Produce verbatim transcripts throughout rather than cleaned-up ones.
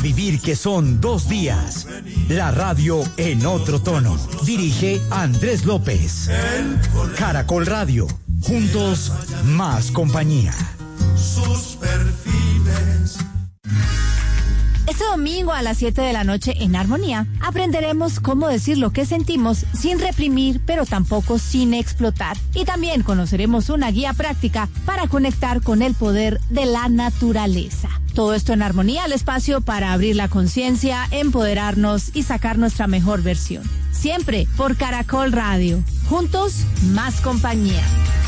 vivir que son dos días. La radio en otro tono. Dirige Andrés López. Caracol Radio. Juntos, más compañía. Sus perfiles. Este domingo a las siete de la noche en Armonía aprenderemos cómo decir lo que sentimos sin reprimir, pero tampoco sin explotar. Y también conoceremos una guía práctica para conectar con el poder de la naturaleza. Todo esto en Armonía, el espacio para abrir la conciencia, empoderarnos y sacar nuestra mejor versión. Siempre por Caracol Radio. Juntos, más compañía.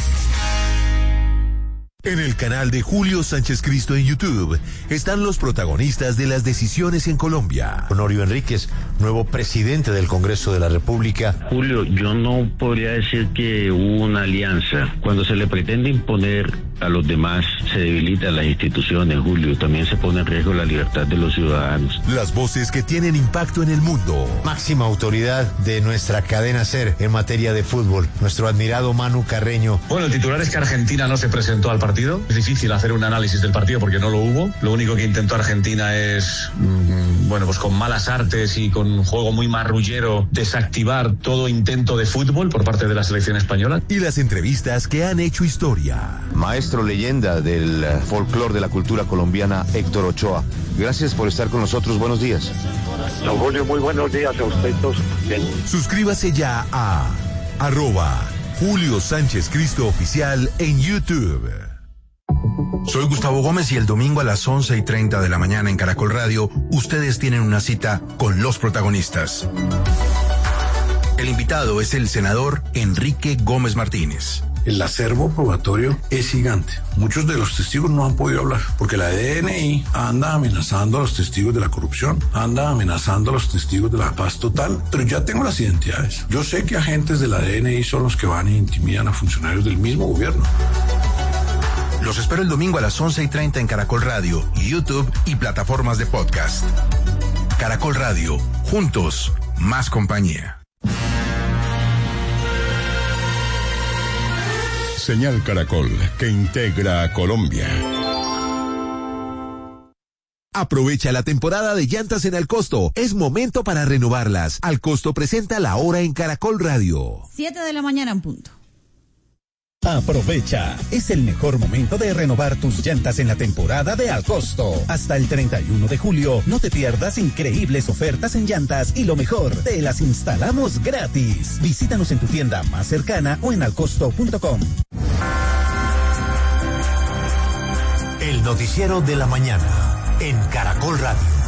En el canal de Julio Sánchez Cristo en YouTube están los protagonistas de las decisiones en Colombia. Honorio Enríquez, nuevo presidente del Congreso de la República. Julio, yo no podría decir que hubo una alianza. Cuando se le pretende imponer a los demás, se debilitan las instituciones, Julio. También se pone en riesgo la libertad de los ciudadanos. Las voces que tienen impacto en el mundo. Máxima autoridad de nuestra cadena SER en materia de fútbol, nuestro admirado Manu Carreño. Bueno, el titular es que Argentina no se presentó al partido. Es difícil hacer un análisis del partido porque no lo hubo. Lo único que intentó Argentina es, mmm, bueno, pues con malas artes y con un juego muy marrullero, desactivar todo intento de fútbol por parte de la selección española. Y las entrevistas que han hecho historia. Maestro leyenda del folclore de la cultura colombiana, Héctor Ochoa. Gracias por estar con nosotros. Buenos días. Don Julio, muy buenos días a usted todos. Suscríbase ya a arroba Julio Sánchez Cristo Oficial en YouTube. Soy Gustavo Gómez y el domingo a las once y treinta de la mañana en Caracol Radio, ustedes tienen una cita con los protagonistas. El invitado es el senador Enrique Gómez Martínez. El acervo probatorio es gigante. Muchos de los testigos no han podido hablar porque la D N I anda amenazando a los testigos de la corrupción, anda amenazando a los testigos de la paz total, pero ya tengo las identidades. Yo sé que agentes de la D N I son los que van e intimidan a funcionarios del mismo gobierno. Los espero el domingo a las once y treinta en Caracol Radio, YouTube y plataformas de podcast. Caracol Radio, juntos, más compañía. Señal Caracol, que integra a Colombia. Aprovecha la temporada de llantas en Alcosto. Es momento para renovarlas. Alcosto presenta la hora en Caracol Radio. siete de la mañana en punto. Aprovecha, es el mejor momento de renovar tus llantas en la temporada de Alcosto. Hasta el treinta y uno de julio, no te pierdas increíbles ofertas en llantas y lo mejor, te las instalamos gratis. Visítanos en tu tienda más cercana o en alcosto punto com. El noticiero de la mañana en Caracol Radio.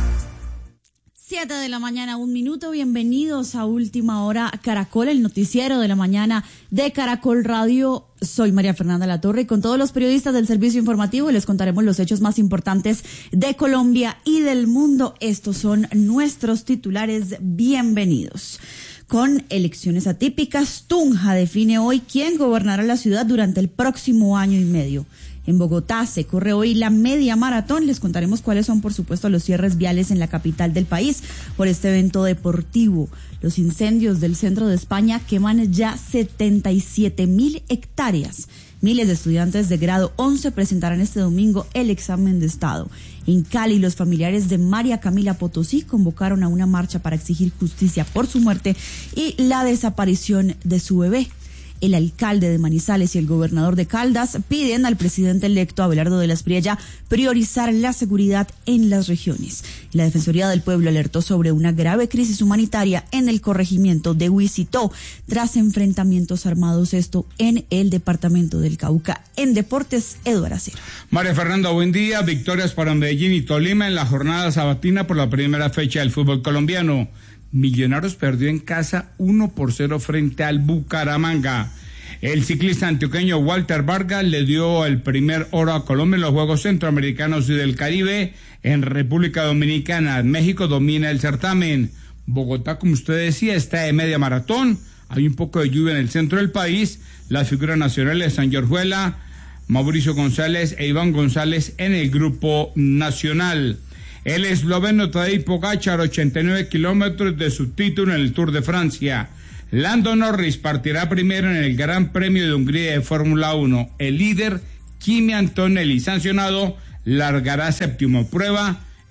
siete de la mañana, un minuto. Bienvenidos a Última Hora Caracol, el noticiero de la mañana de Caracol Radio. Soy María Fernanda Latorre y con todos los periodistas del servicio informativo les contaremos los hechos más importantes de Colombia y del mundo. Estos son nuestros titulares. Bienvenidos. Con elecciones atípicas, Tunja define hoy quién gobernará la ciudad durante el próximo año y medio. En Bogotá se corre hoy la media maratón. Les contaremos cuáles son, por supuesto, los cierres viales en la capital del país por este evento deportivo. Los incendios del centro de España queman ya setenta y siete mil hectáreas. Miles de estudiantes de grado once presentarán este domingo el examen de estado. En Cali, los familiares de María Camila Potosí convocaron a una marcha para exigir justicia por su muerte y la desaparición de su bebé. El alcalde de Manizales y el gobernador de Caldas piden al presidente electo Abelardo de la Espriella priorizar la seguridad en las regiones. La Defensoría del Pueblo alertó sobre una grave crisis humanitaria en el corregimiento de Huicitó tras enfrentamientos armados, esto en el departamento del Cauca. En deportes, Eduardo Acero. María Fernanda, buen día. Victorias para Medellín y Tolima en la jornada sabatina por la primera fecha del fútbol colombiano. Millonarios perdió en casa uno por cero frente al Bucaramanga. El ciclista antioqueño Walter Vargas le dio el primer oro a Colombia en los Juegos Centroamericanos y del Caribe en República Dominicana. México domina el certamen. Bogotá, como usted decía, está de media maratón. Hay un poco de lluvia en el centro del país. Las figuras nacionales San Jorjuela, Mauricio González e Iván González en el grupo nacional. El esloveno Tadej Pogačar, ochenta y nueve kilómetros de su título en el Tour de Francia. Lando Norris partirá primero en el Gran Premio de Hungría de Fórmula uno. El líder, Kimi Antonelli, sancionado, largará séptimo. Prueba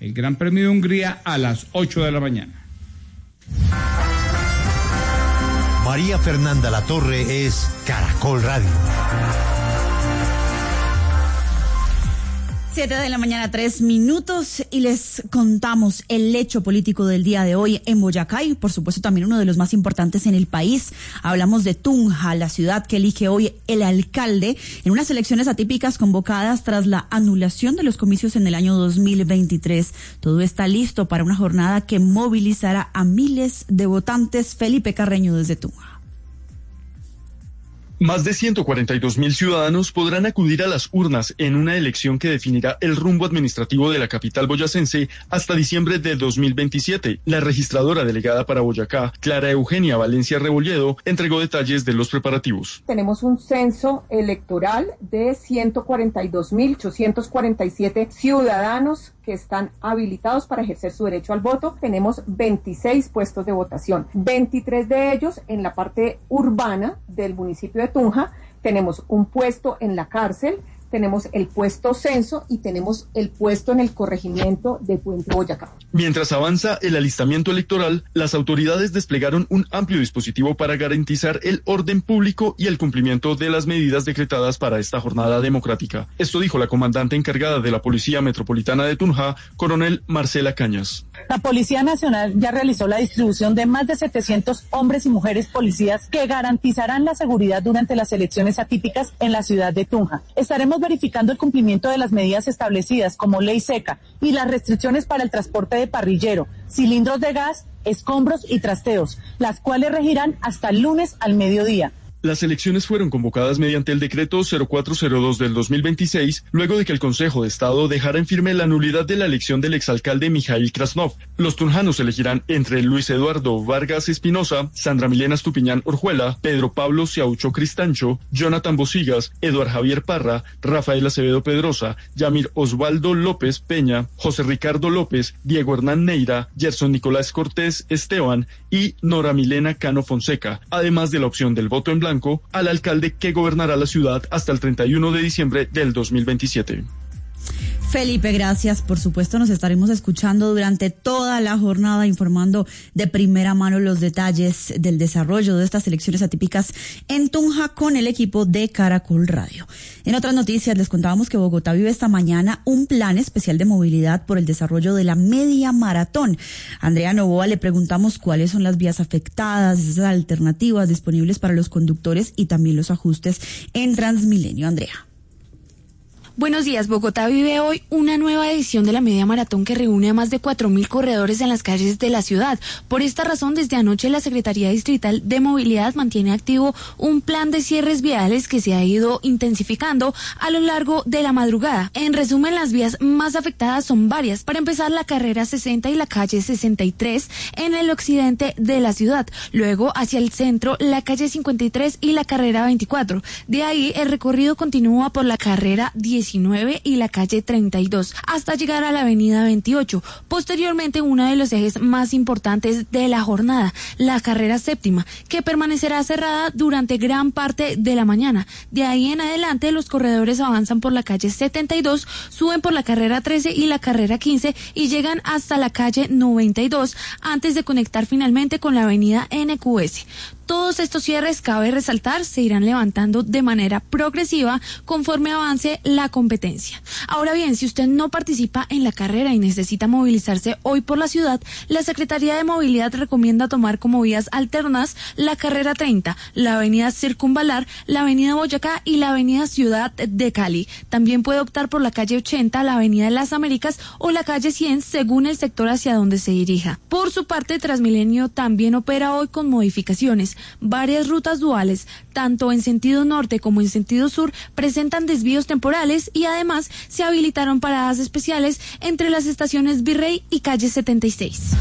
el Gran Premio de Hungría a las ocho de la mañana. María Fernanda Latorre es Caracol Radio. Siete de la mañana, tres minutos, y les contamos el hecho político del día de hoy en Boyacá y, por supuesto, también uno de los más importantes en el país. Hablamos de Tunja, la ciudad que elige hoy el alcalde en unas elecciones atípicas convocadas tras la anulación de los comicios en el año dos mil veintitrés. Todo está listo para una jornada que movilizará a miles de votantes. Felipe Carreño desde Tunja. Más de ciento cuarenta y dos mil ciudadanos podrán acudir a las urnas en una elección que definirá el rumbo administrativo de la capital boyacense hasta diciembre de dos mil veintisiete. La registradora delegada para Boyacá, Clara Eugenia Valencia Rebolledo, entregó detalles de los preparativos. Tenemos un censo electoral de ciento cuarenta y dos mil ochocientos cuarenta y siete ciudadanos que están habilitados para ejercer su derecho al voto. Tenemos veintiséis puestos de votación, veintitrés de ellos en la parte urbana del municipio de Tunja. Tenemos un puesto en la cárcel, tenemos el puesto censo y tenemos el puesto en el corregimiento de Puente Boyacá. Mientras avanza el alistamiento electoral, las autoridades desplegaron un amplio dispositivo para garantizar el orden público y el cumplimiento de las medidas decretadas para esta jornada democrática. Esto dijo la comandante encargada de la Policía Metropolitana de Tunja, coronel Marcela Cañas. La Policía Nacional ya realizó la distribución de más de setecientos hombres y mujeres policías que garantizarán la seguridad durante las elecciones atípicas en la ciudad de Tunja. Estaremos verificando el cumplimiento de las medidas establecidas como ley seca y las restricciones para el transporte de parrillero, cilindros de gas, escombros y trasteos, las cuales regirán hasta el lunes al mediodía. Las elecciones fueron convocadas mediante el decreto cero cuatro cero dos del dos mil veintiséis, luego de que el Consejo de Estado dejara en firme la nulidad de la elección del exalcalde Mijail Krasnov. Los tunjanos elegirán entre Luis Eduardo Vargas Espinosa, Sandra Milena Estupiñán Orjuela, Pedro Pablo Ciaucho Cristancho, Jonathan Bosigas, Eduard Javier Parra, Rafael Acevedo Pedrosa, Yamir Osvaldo López Peña, José Ricardo López, Diego Hernán Neira, Gerson Nicolás Cortés Esteban y Nora Milena Cano Fonseca, además de la opción del voto en blanco al alcalde que gobernará la ciudad hasta el treinta y uno de diciembre del dos mil veintisiete. Felipe, gracias. Por supuesto, nos estaremos escuchando durante toda la jornada, informando de primera mano los detalles del desarrollo de estas elecciones atípicas en Tunja con el equipo de Caracol Radio. En otras noticias, les contábamos que Bogotá vive esta mañana un plan especial de movilidad por el desarrollo de la media maratón. A Andrea Novoa le preguntamos cuáles son las vías afectadas, esas alternativas disponibles para los conductores y también los ajustes en Transmilenio. Andrea. Buenos días. Bogotá vive hoy una nueva edición de la media maratón que reúne a más de cuatro mil corredores en las calles de la ciudad. Por esta razón, desde anoche la Secretaría Distrital de Movilidad mantiene activo un plan de cierres viales que se ha ido intensificando a lo largo de la madrugada. En resumen, las vías más afectadas son varias. Para empezar, la carrera sesenta y la calle sesenta y tres en el occidente de la ciudad. Luego, hacia el centro, la calle cincuenta y tres y la carrera veinticuatro. De ahí, el recorrido continúa por la carrera diecinueve y la calle treinta y dos hasta llegar a la avenida veintiocho. Posteriormente, uno de los ejes más importantes de la jornada, la carrera séptima, que permanecerá cerrada durante gran parte de la mañana. De ahí en adelante, los corredores avanzan por la calle setenta y dos, suben por la carrera trece y la carrera quince y llegan hasta la calle noventa y dos antes de conectar finalmente con la avenida N Q S. Todos estos cierres, cabe resaltar, se irán levantando de manera progresiva conforme avance la competencia. Ahora bien, si usted no participa en la carrera y necesita movilizarse hoy por la ciudad, la Secretaría de Movilidad recomienda tomar como vías alternas la carrera treinta, la avenida Circunvalar, la avenida Boyacá y la avenida Ciudad de Cali. También puede optar por la calle ochenta, la avenida de las Américas o la calle cien según el sector hacia donde se dirija. Por su parte, Transmilenio también opera hoy con modificaciones. Varias rutas duales, tanto en sentido norte como en sentido sur, presentan desvíos temporales y además se habilitaron paradas especiales entre las estaciones Virrey y calle setenta y seis.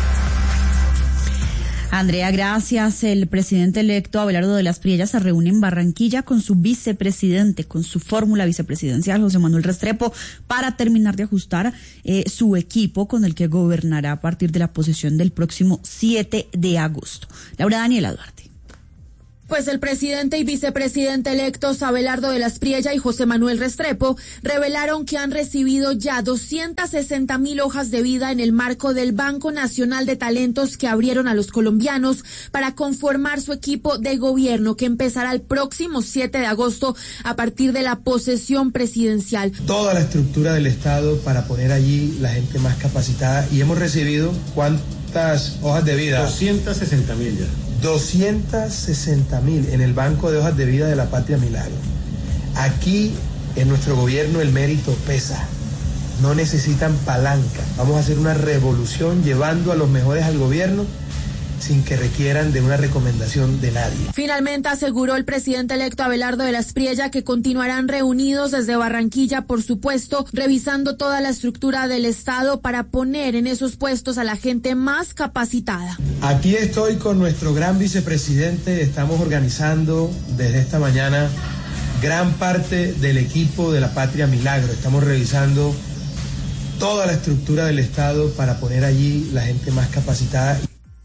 Andrea, gracias. El presidente electo Abelardo de las Priellas se reúne en Barranquilla con su vicepresidente, con su fórmula vicepresidencial, José Manuel Restrepo, para terminar de ajustar eh, su equipo con el que gobernará a partir de la posesión del próximo siete de agosto. Laura Daniela Duarte. Pues el presidente y vicepresidente electos Abelardo de la Espriella y José Manuel Restrepo revelaron que han recibido ya doscientas sesenta mil hojas de vida en el marco del Banco Nacional de Talentos que abrieron a los colombianos para conformar su equipo de gobierno que empezará el próximo siete de agosto a partir de la posesión presidencial. Toda la estructura del Estado para poner allí la gente más capacitada y hemos recibido ¿cuántas hojas de vida? doscientas sesenta mil ya. doscientas sesenta mil en el Banco de Hojas de Vida de la Patria Milagro. Aquí en nuestro gobierno el mérito pesa. No necesitan palanca. Vamos a hacer una revolución llevando a los mejores al gobierno sin que requieran de una recomendación de nadie. Finalmente aseguró el presidente electo Abelardo de la Espriella que continuarán reunidos desde Barranquilla, por supuesto, revisando toda la estructura del Estado para poner en esos puestos a la gente más capacitada. Aquí estoy con nuestro gran vicepresidente, estamos organizando desde esta mañana gran parte del equipo de la Patria Milagro, estamos revisando toda la estructura del Estado para poner allí la gente más capacitada.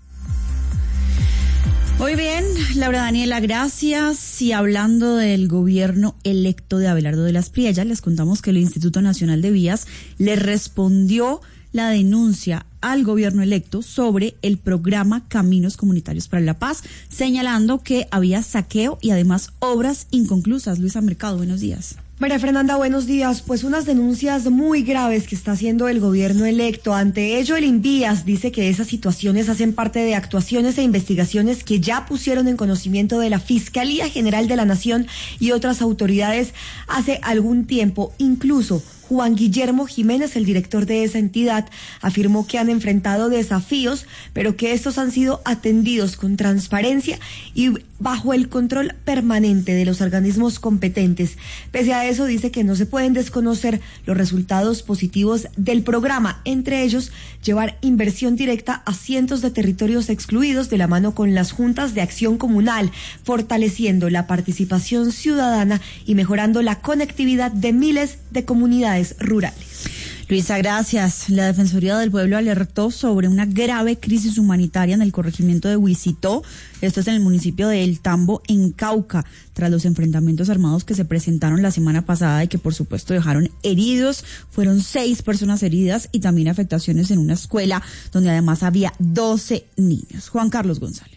Muy bien, Laura Daniela, gracias. Y hablando del gobierno electo de Abelardo de la Espriella, les contamos que el Instituto Nacional de Vías le respondió la denuncia al gobierno electo sobre el programa Caminos Comunitarios para la Paz, señalando que había saqueo y además obras inconclusas. Luisa Mercado, buenos días. María Fernanda, buenos días. Pues unas denuncias muy graves que está haciendo el gobierno electo. Ante ello, el INVÍAS dice que esas situaciones hacen parte de actuaciones e investigaciones que ya pusieron en conocimiento de la Fiscalía General de la Nación y otras autoridades hace algún tiempo. Incluso Juan Guillermo Jiménez, el director de esa entidad, afirmó que han enfrentado desafíos, pero que estos han sido atendidos con transparencia y bajo el control permanente de los organismos competentes. Pese a eso, dice que no se pueden desconocer los resultados positivos del programa, entre ellos llevar inversión directa a cientos de territorios excluidos de la mano con las juntas de acción comunal, fortaleciendo la participación ciudadana y mejorando la conectividad de miles de comunidades rurales. Luisa, gracias. La Defensoría del Pueblo alertó sobre una grave crisis humanitaria en el corregimiento de Huicitó. Esto es en el municipio de El Tambo, en Cauca, tras los enfrentamientos armados que se presentaron la semana pasada y que por supuesto dejaron heridos. Fueron seis personas heridas y también afectaciones en una escuela donde además había doce niños. Juan Carlos González.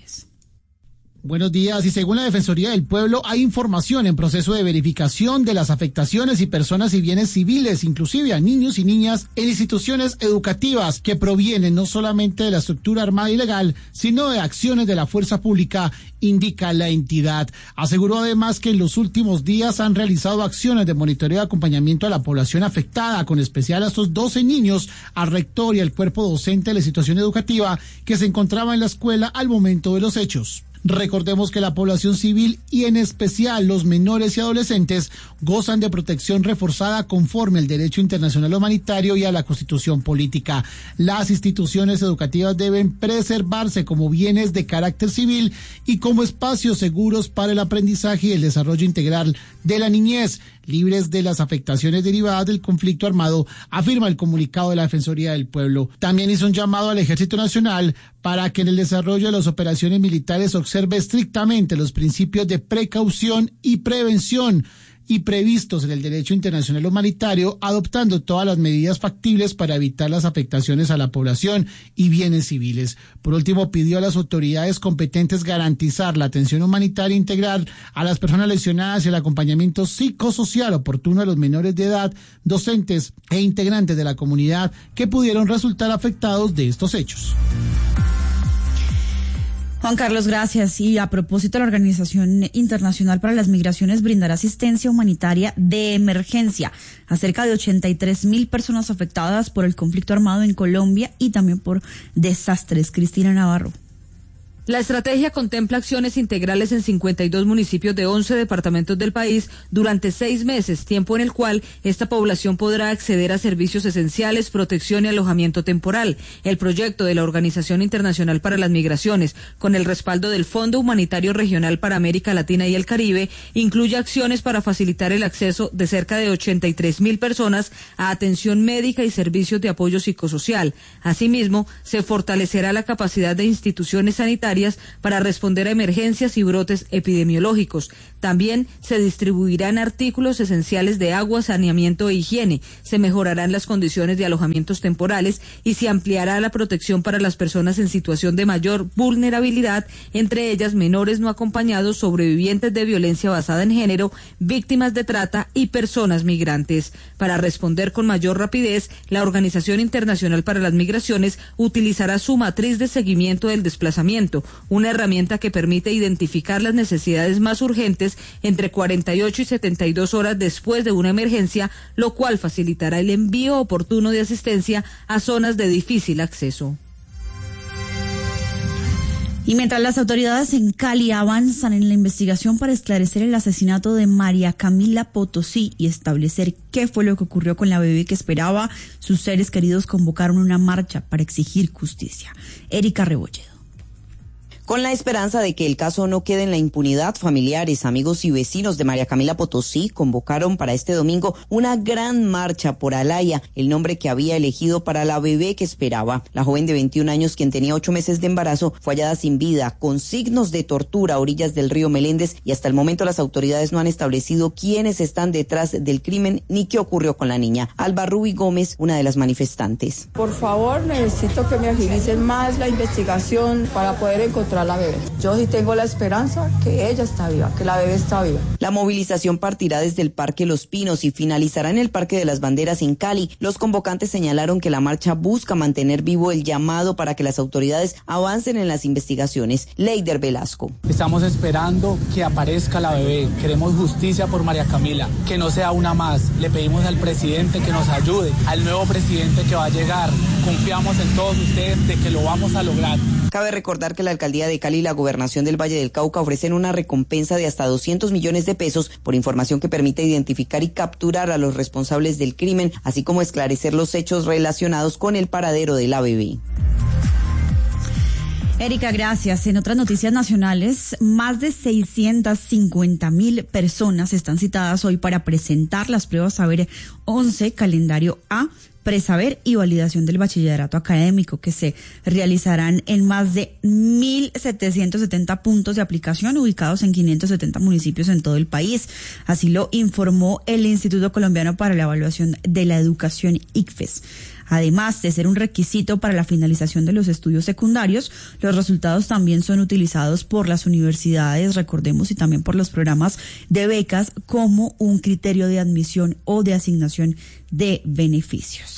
Buenos días. Y según la Defensoría del Pueblo, hay información en proceso de verificación de las afectaciones y personas y bienes civiles, inclusive a niños y niñas en instituciones educativas que provienen no solamente de la estructura armada ilegal, sino de acciones de la fuerza pública, indica la entidad. Aseguró además que en los últimos días han realizado acciones de monitoreo y acompañamiento a la población afectada, con especial a estos doce niños, al rector y al cuerpo docente de la situación educativa que se encontraba en la escuela al momento de los hechos. Recordemos que la población civil y en especial los menores y adolescentes gozan de protección reforzada conforme al derecho internacional humanitario y a la Constitución política. Las instituciones educativas deben preservarse como bienes de carácter civil y como espacios seguros para el aprendizaje y el desarrollo integral de la niñez, libres de las afectaciones derivadas del conflicto armado, afirma el comunicado de la Defensoría del Pueblo. También hizo un llamado al Ejército Nacional para que en el desarrollo de las operaciones militares observe estrictamente los principios de precaución y prevención y previstos en el derecho internacional humanitario, adoptando todas las medidas factibles para evitar las afectaciones a la población y bienes civiles. Por último, pidió a las autoridades competentes garantizar la atención humanitaria integral a las personas lesionadas y el acompañamiento psicosocial oportuno a los menores de edad, docentes e integrantes de la comunidad que pudieron resultar afectados de estos hechos. Juan Carlos, gracias. Y a propósito, la Organización Internacional para las Migraciones brindará asistencia humanitaria de emergencia a cerca de ochenta y tres mil personas afectadas por el conflicto armado en Colombia y también por desastres. Cristina Navarro. La estrategia contempla acciones integrales en cincuenta y dos municipios de once departamentos del país durante seis meses, tiempo en el cual esta población podrá acceder a servicios esenciales, protección y alojamiento temporal. El proyecto de la Organización Internacional para las Migraciones, con el respaldo del Fondo Humanitario Regional para América Latina y el Caribe, incluye acciones para facilitar el acceso de cerca de ochenta y tres mil personas a atención médica y servicios de apoyo psicosocial. Asimismo, se fortalecerá la capacidad de instituciones sanitarias necesarias para responder a emergencias y brotes epidemiológicos. También se distribuirán artículos esenciales de agua, saneamiento e higiene. Se mejorarán las condiciones de alojamientos temporales y se ampliará la protección para las personas en situación de mayor vulnerabilidad, entre ellas menores no acompañados, sobrevivientes de violencia basada en género, víctimas de trata y personas migrantes. Para responder con mayor rapidez, la Organización Internacional para las Migraciones utilizará su matriz de seguimiento del desplazamiento, una herramienta que permite identificar las necesidades más urgentes entre cuarenta y ocho y setenta y dos horas después de una emergencia, lo cual facilitará el envío oportuno de asistencia a zonas de difícil acceso. Y mientras las autoridades en Cali avanzan en la investigación para esclarecer el asesinato de María Camila Potosí y establecer qué fue lo que ocurrió con la bebé que esperaba, sus seres queridos convocaron una marcha para exigir justicia. Erika Rebolledo. Con la esperanza de que el caso no quede en la impunidad, familiares, amigos y vecinos de María Camila Potosí convocaron para este domingo una gran marcha por Alaya, el nombre que había elegido para la bebé que esperaba. La joven de veintiún años, quien tenía ocho meses de embarazo, fue hallada sin vida, con signos de tortura a orillas del río Meléndez, y hasta el momento las autoridades no han establecido quiénes están detrás del crimen ni qué ocurrió con la niña. Alba Rubi Gómez, una de las manifestantes. Por favor, necesito que me agilicen más la investigación para poder encontrar a la bebé. Yo sí tengo la esperanza que ella está viva, que la bebé está viva. La movilización partirá desde el Parque Los Pinos y finalizará en el Parque de las Banderas en Cali. Los convocantes señalaron que la marcha busca mantener vivo el llamado para que las autoridades avancen en las investigaciones. Leider Velasco. Estamos esperando que aparezca la bebé. Queremos justicia por María Camila, que no sea una más. Le pedimos al presidente que nos ayude, al nuevo presidente que va a llegar. Confiamos en todos ustedes de que lo vamos a lograr. Cabe recordar que la alcaldía de Cali y la gobernación del Valle del Cauca ofrecen una recompensa de hasta doscientos millones de pesos por información que permite identificar y capturar a los responsables del crimen, así como esclarecer los hechos relacionados con el paradero de la bebé. Erika, gracias. En otras noticias nacionales, más de seiscientas cincuenta mil personas están citadas hoy para presentar las pruebas Saber once, calendario A, presaber y validación del bachillerato académico, que se realizarán en más de mil setecientos setenta puntos de aplicación ubicados en quinientos setenta municipios en todo el país. Así lo informó el Instituto Colombiano para la Evaluación de la Educación, I C F E S. Además de ser un requisito para la finalización de los estudios secundarios, los resultados también son utilizados por las universidades, recordemos, y también por los programas de becas como un criterio de admisión o de asignación de beneficios.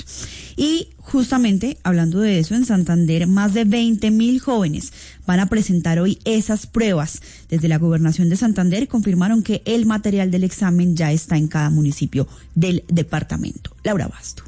Y justamente hablando de eso, en Santander, más de veinte mil jóvenes van a presentar hoy esas pruebas. Desde la Gobernación de Santander confirmaron que el material del examen ya está en cada municipio del departamento. Laura Basto.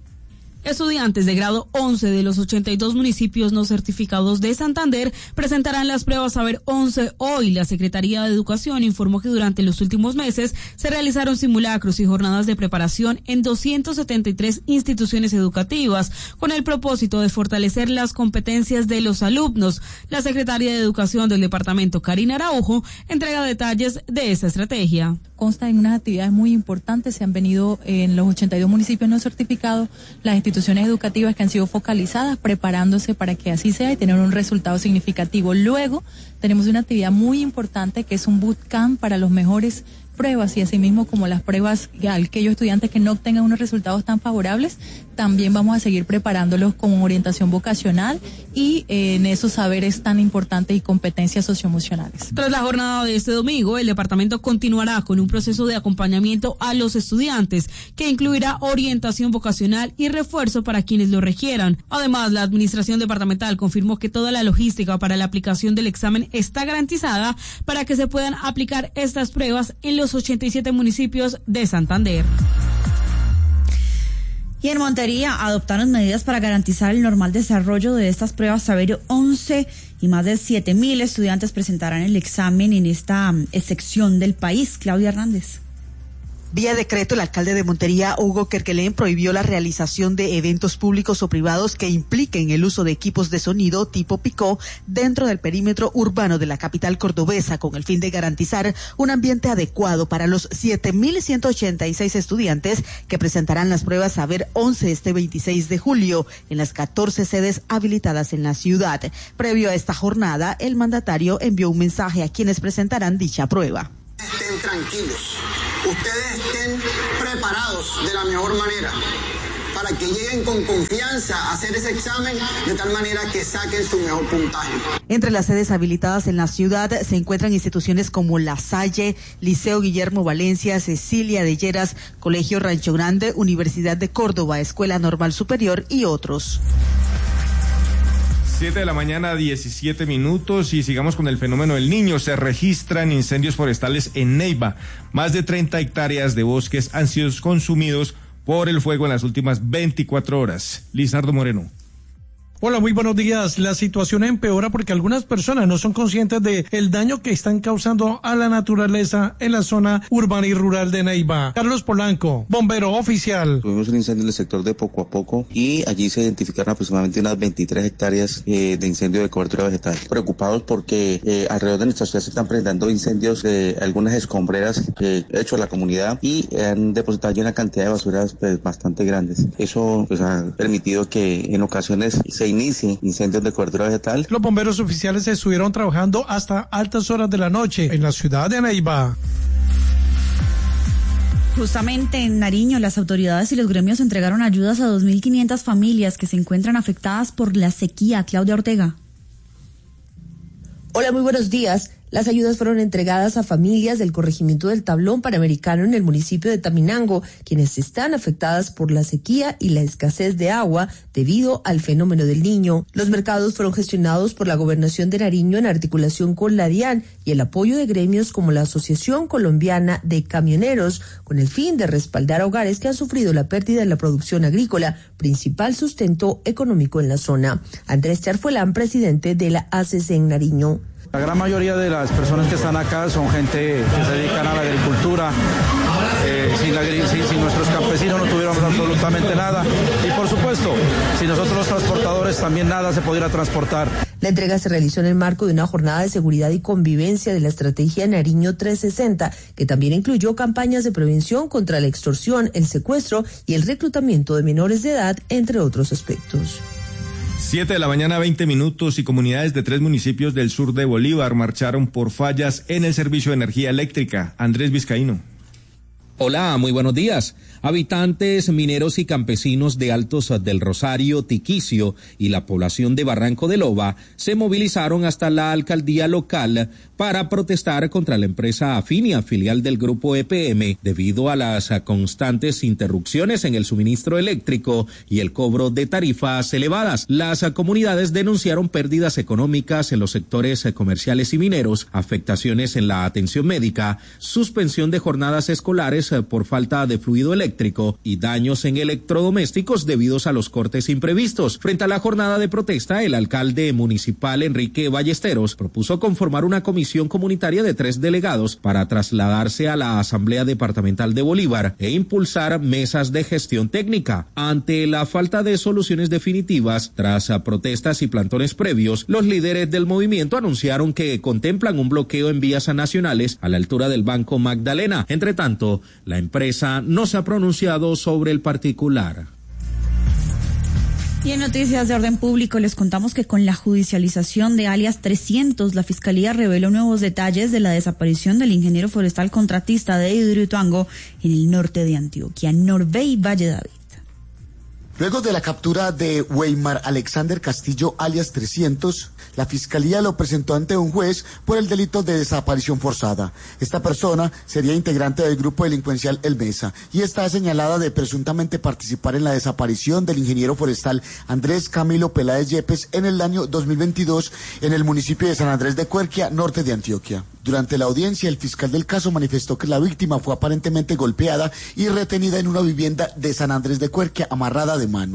Estudiantes de grado once de los ochenta y dos municipios no certificados de Santander presentarán las pruebas Saber once hoy. La Secretaría de Educación informó que durante los últimos meses se realizaron simulacros y jornadas de preparación en doscientas setenta y tres instituciones educativas con el propósito de fortalecer las competencias de los alumnos. La Secretaria de Educación del departamento, Karina Araujo, entrega detalles de esta estrategia. Consta en unas actividades muy importantes, se han venido en los ochenta y dos municipios no certificados, las instituciones educativas que han sido focalizadas, preparándose para que así sea y tener un resultado significativo. Luego tenemos una actividad muy importante que es un bootcamp para los mejores pruebas, y asimismo como las pruebas a aquellos estudiantes que no obtengan unos resultados tan favorables, también vamos a seguir preparándolos con orientación vocacional y eh, en esos saberes tan importantes y competencias socioemocionales. Tras la jornada de este domingo, el departamento continuará con un proceso de acompañamiento a los estudiantes que incluirá orientación vocacional y refuerzo para quienes lo requieran. Además, la administración departamental confirmó que toda la logística para la aplicación del examen está garantizada para que se puedan aplicar estas pruebas en los ochenta y siete municipios de Santander. Y en Montería adoptaron medidas para garantizar el normal desarrollo de estas pruebas Saber once y más de siete mil estudiantes presentarán el examen en esta sección del país. Claudia Hernández. Vía decreto, el alcalde de Montería, Hugo Kerkelén, prohibió la realización de eventos públicos o privados que impliquen el uso de equipos de sonido tipo picó dentro del perímetro urbano de la capital cordobesa, con el fin de garantizar un ambiente adecuado para los siete mil ciento ochenta y seis estudiantes que presentarán las pruebas Saber once este veintiséis de julio en las catorce sedes habilitadas en la ciudad. Previo a esta jornada, el mandatario envió un mensaje a quienes presentarán dicha prueba. Estén tranquilos, ustedes estén preparados de la mejor manera para que lleguen con confianza a hacer ese examen de tal manera que saquen su mejor puntaje. Entre las sedes habilitadas en la ciudad se encuentran instituciones como La Salle, Liceo Guillermo Valencia, Cecilia de Lleras, Colegio Rancho Grande, Universidad de Córdoba, Escuela Normal Superior y otros. siete de la mañana, diecisiete minutos, y sigamos con el fenómeno del Niño. Se registran incendios forestales en Neiva. Más de treinta hectáreas de bosques han sido consumidos por el fuego en las últimas veinticuatro horas. Lizardo Moreno. Hola, muy buenos días. La situación empeora porque algunas personas no son conscientes de el daño que están causando a la naturaleza en la zona urbana y rural de Neiva. Carlos Polanco, bombero oficial. Tuvimos un incendio en el sector de Poco a Poco y allí se identificaron aproximadamente unas veintitrés hectáreas eh, de incendio de cobertura vegetal. Preocupados porque eh, alrededor de nuestra ciudad se están presentando incendios de algunas escombreras que ha hecho la comunidad y han depositado allí una cantidad de basuras pues, bastante grandes. Eso pues, ha permitido que en ocasiones se inicie incendios de cobertura vegetal. Los bomberos oficiales estuvieron trabajando hasta altas horas de la noche en la ciudad de Neiva. Justamente en Nariño, las autoridades y los gremios entregaron ayudas a dos mil quinientas familias que se encuentran afectadas por la sequía. Claudia Ortega. Hola, muy buenos días. Las ayudas fueron entregadas a familias del corregimiento del Tablón Panamericano en el municipio de Taminango, quienes están afectadas por la sequía y la escasez de agua debido al fenómeno del Niño. Los mercados fueron gestionados por la Gobernación de Nariño en articulación con la DIAN y el apoyo de gremios como la Asociación Colombiana de Camioneros, con el fin de respaldar a hogares que han sufrido la pérdida de la producción agrícola, principal sustento económico en la zona. Andrés Charfuelán, presidente de la A C C en Nariño. La gran mayoría de las personas que están acá son gente que se dedican a la agricultura. Eh, sin, la, sin, sin nuestros campesinos no tuviéramos absolutamente nada. Y por supuesto, si nosotros los transportadores también nada se pudiera transportar. La entrega se realizó en el marco de una jornada de seguridad y convivencia de la estrategia Nariño trescientos sesenta, que también incluyó campañas de prevención contra la extorsión, el secuestro y el reclutamiento de menores de edad, entre otros aspectos. siete de la mañana, veinte minutos, y comunidades de tres municipios del sur de Bolívar marcharon por fallas en el servicio de energía eléctrica. Andrés Vizcaíno. Hola, muy buenos días. Habitantes, mineros y campesinos de Altos del Rosario, Tiquicio y la población de Barranco de Loba se movilizaron hasta la alcaldía local para protestar contra la empresa Afinia, filial del grupo E P M, debido a las constantes interrupciones en el suministro eléctrico y el cobro de tarifas elevadas. Las comunidades denunciaron pérdidas económicas en los sectores comerciales y mineros, afectaciones en la atención médica, suspensión de jornadas escolares por falta de fluido eléctrico y daños en electrodomésticos debidos a los cortes imprevistos. Frente a la jornada de protesta, el alcalde municipal Enrique Ballesteros propuso conformar una comisión comunitaria de tres delegados para trasladarse a la Asamblea Departamental de Bolívar e impulsar mesas de gestión técnica. Ante la falta de soluciones definitivas, tras protestas y plantones previos, los líderes del movimiento anunciaron que contemplan un bloqueo en vías nacionales a la altura del Banco Magdalena. Entre tanto, la empresa no se ha pronunciado sobre el particular. Y en noticias de orden público les contamos que con la judicialización de alias trescientos, la Fiscalía reveló nuevos detalles de la desaparición del ingeniero forestal contratista de Hidroituango en el norte de Antioquia, Norbey Valle David. Luego de la captura de Weimar Alexander Castillo, alias trescientos, la Fiscalía lo presentó ante un juez por el delito de desaparición forzada. Esta persona sería integrante del grupo delincuencial El Mesa y está señalada de presuntamente participar en la desaparición del ingeniero forestal Andrés Camilo Peláez Yepes en el año dos mil veintidós en el municipio de San Andrés de Cuerquia, norte de Antioquia. Durante la audiencia, el fiscal del caso manifestó que la víctima fue aparentemente golpeada y retenida en una vivienda de San Andrés de Cuerquia, amarrada de manos.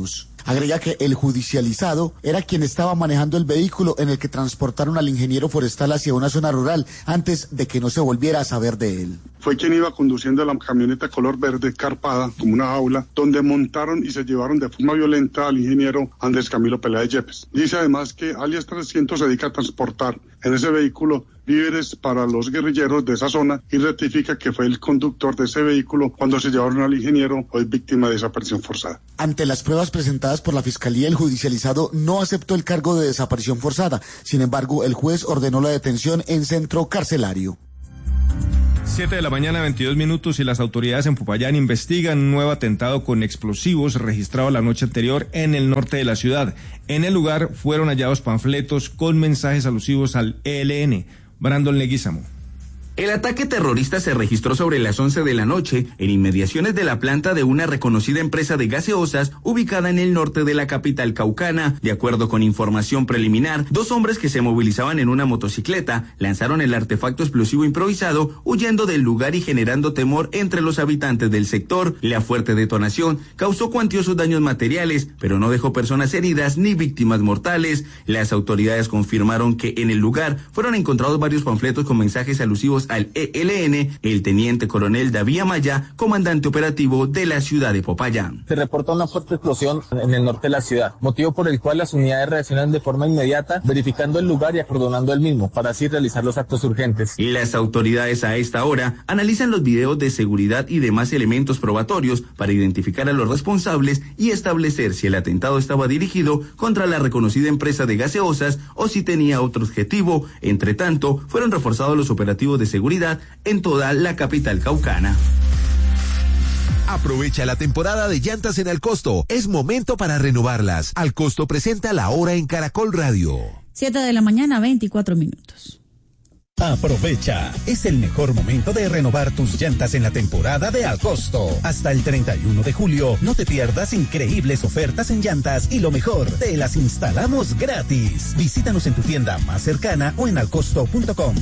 Agrega que el judicializado era quien estaba manejando el vehículo en el que transportaron al ingeniero forestal hacia una zona rural antes de que no se volviera a saber de él. Fue quien iba conduciendo la camioneta color verde carpada como una jaula, donde montaron y se llevaron de forma violenta al ingeniero Andrés Camilo Peláez Yepes. Dice además que alias trescientos se dedica a transportar en ese vehículo víveres para los guerrilleros de esa zona y rectifica que fue el conductor de ese vehículo cuando se llevaron al ingeniero, hoy víctima de desaparición forzada. Ante las pruebas presentadas por la Fiscalía, el judicializado no aceptó el cargo de desaparición forzada. Sin embargo, el juez ordenó la detención en centro carcelario. siete de la mañana, veintidós minutos, y las autoridades en Popayán investigan un nuevo atentado con explosivos registrado la noche anterior en el norte de la ciudad. En el lugar fueron hallados panfletos con mensajes alusivos al E L N. Brandon Leguizamo. El ataque terrorista se registró sobre las once de la noche en inmediaciones de la planta de una reconocida empresa de gaseosas ubicada en el norte de la capital caucana. De acuerdo con información preliminar, dos hombres que se movilizaban en una motocicleta lanzaron el artefacto explosivo improvisado, huyendo del lugar y generando temor entre los habitantes del sector. La fuerte detonación causó cuantiosos daños materiales, pero no dejó personas heridas ni víctimas mortales. Las autoridades confirmaron que en el lugar fueron encontrados varios panfletos con mensajes alusivos al E L N. El teniente coronel David Amaya, comandante operativo de la ciudad de Popayán. Se reporta una fuerte explosión en el norte de la ciudad, motivo por el cual las unidades reaccionan de forma inmediata, verificando el lugar y acordonando el mismo, para así realizar los actos urgentes. Las autoridades a esta hora analizan los videos de seguridad y demás elementos probatorios para identificar a los responsables y establecer si el atentado estaba dirigido contra la reconocida empresa de gaseosas o si tenía otro objetivo. Entre tanto, fueron reforzados los operativos de seguridad en toda la capital caucana. Aprovecha la temporada de llantas en Alcosto. Es momento para renovarlas. Alcosto presenta La Hora en Caracol Radio. siete de la mañana, veinticuatro minutos. Aprovecha, es el mejor momento de renovar tus llantas en la temporada de Alcosto. Hasta el treinta y uno de julio, no te pierdas increíbles ofertas en llantas y lo mejor, te las instalamos gratis. Visítanos en tu tienda más cercana o en alcosto punto com.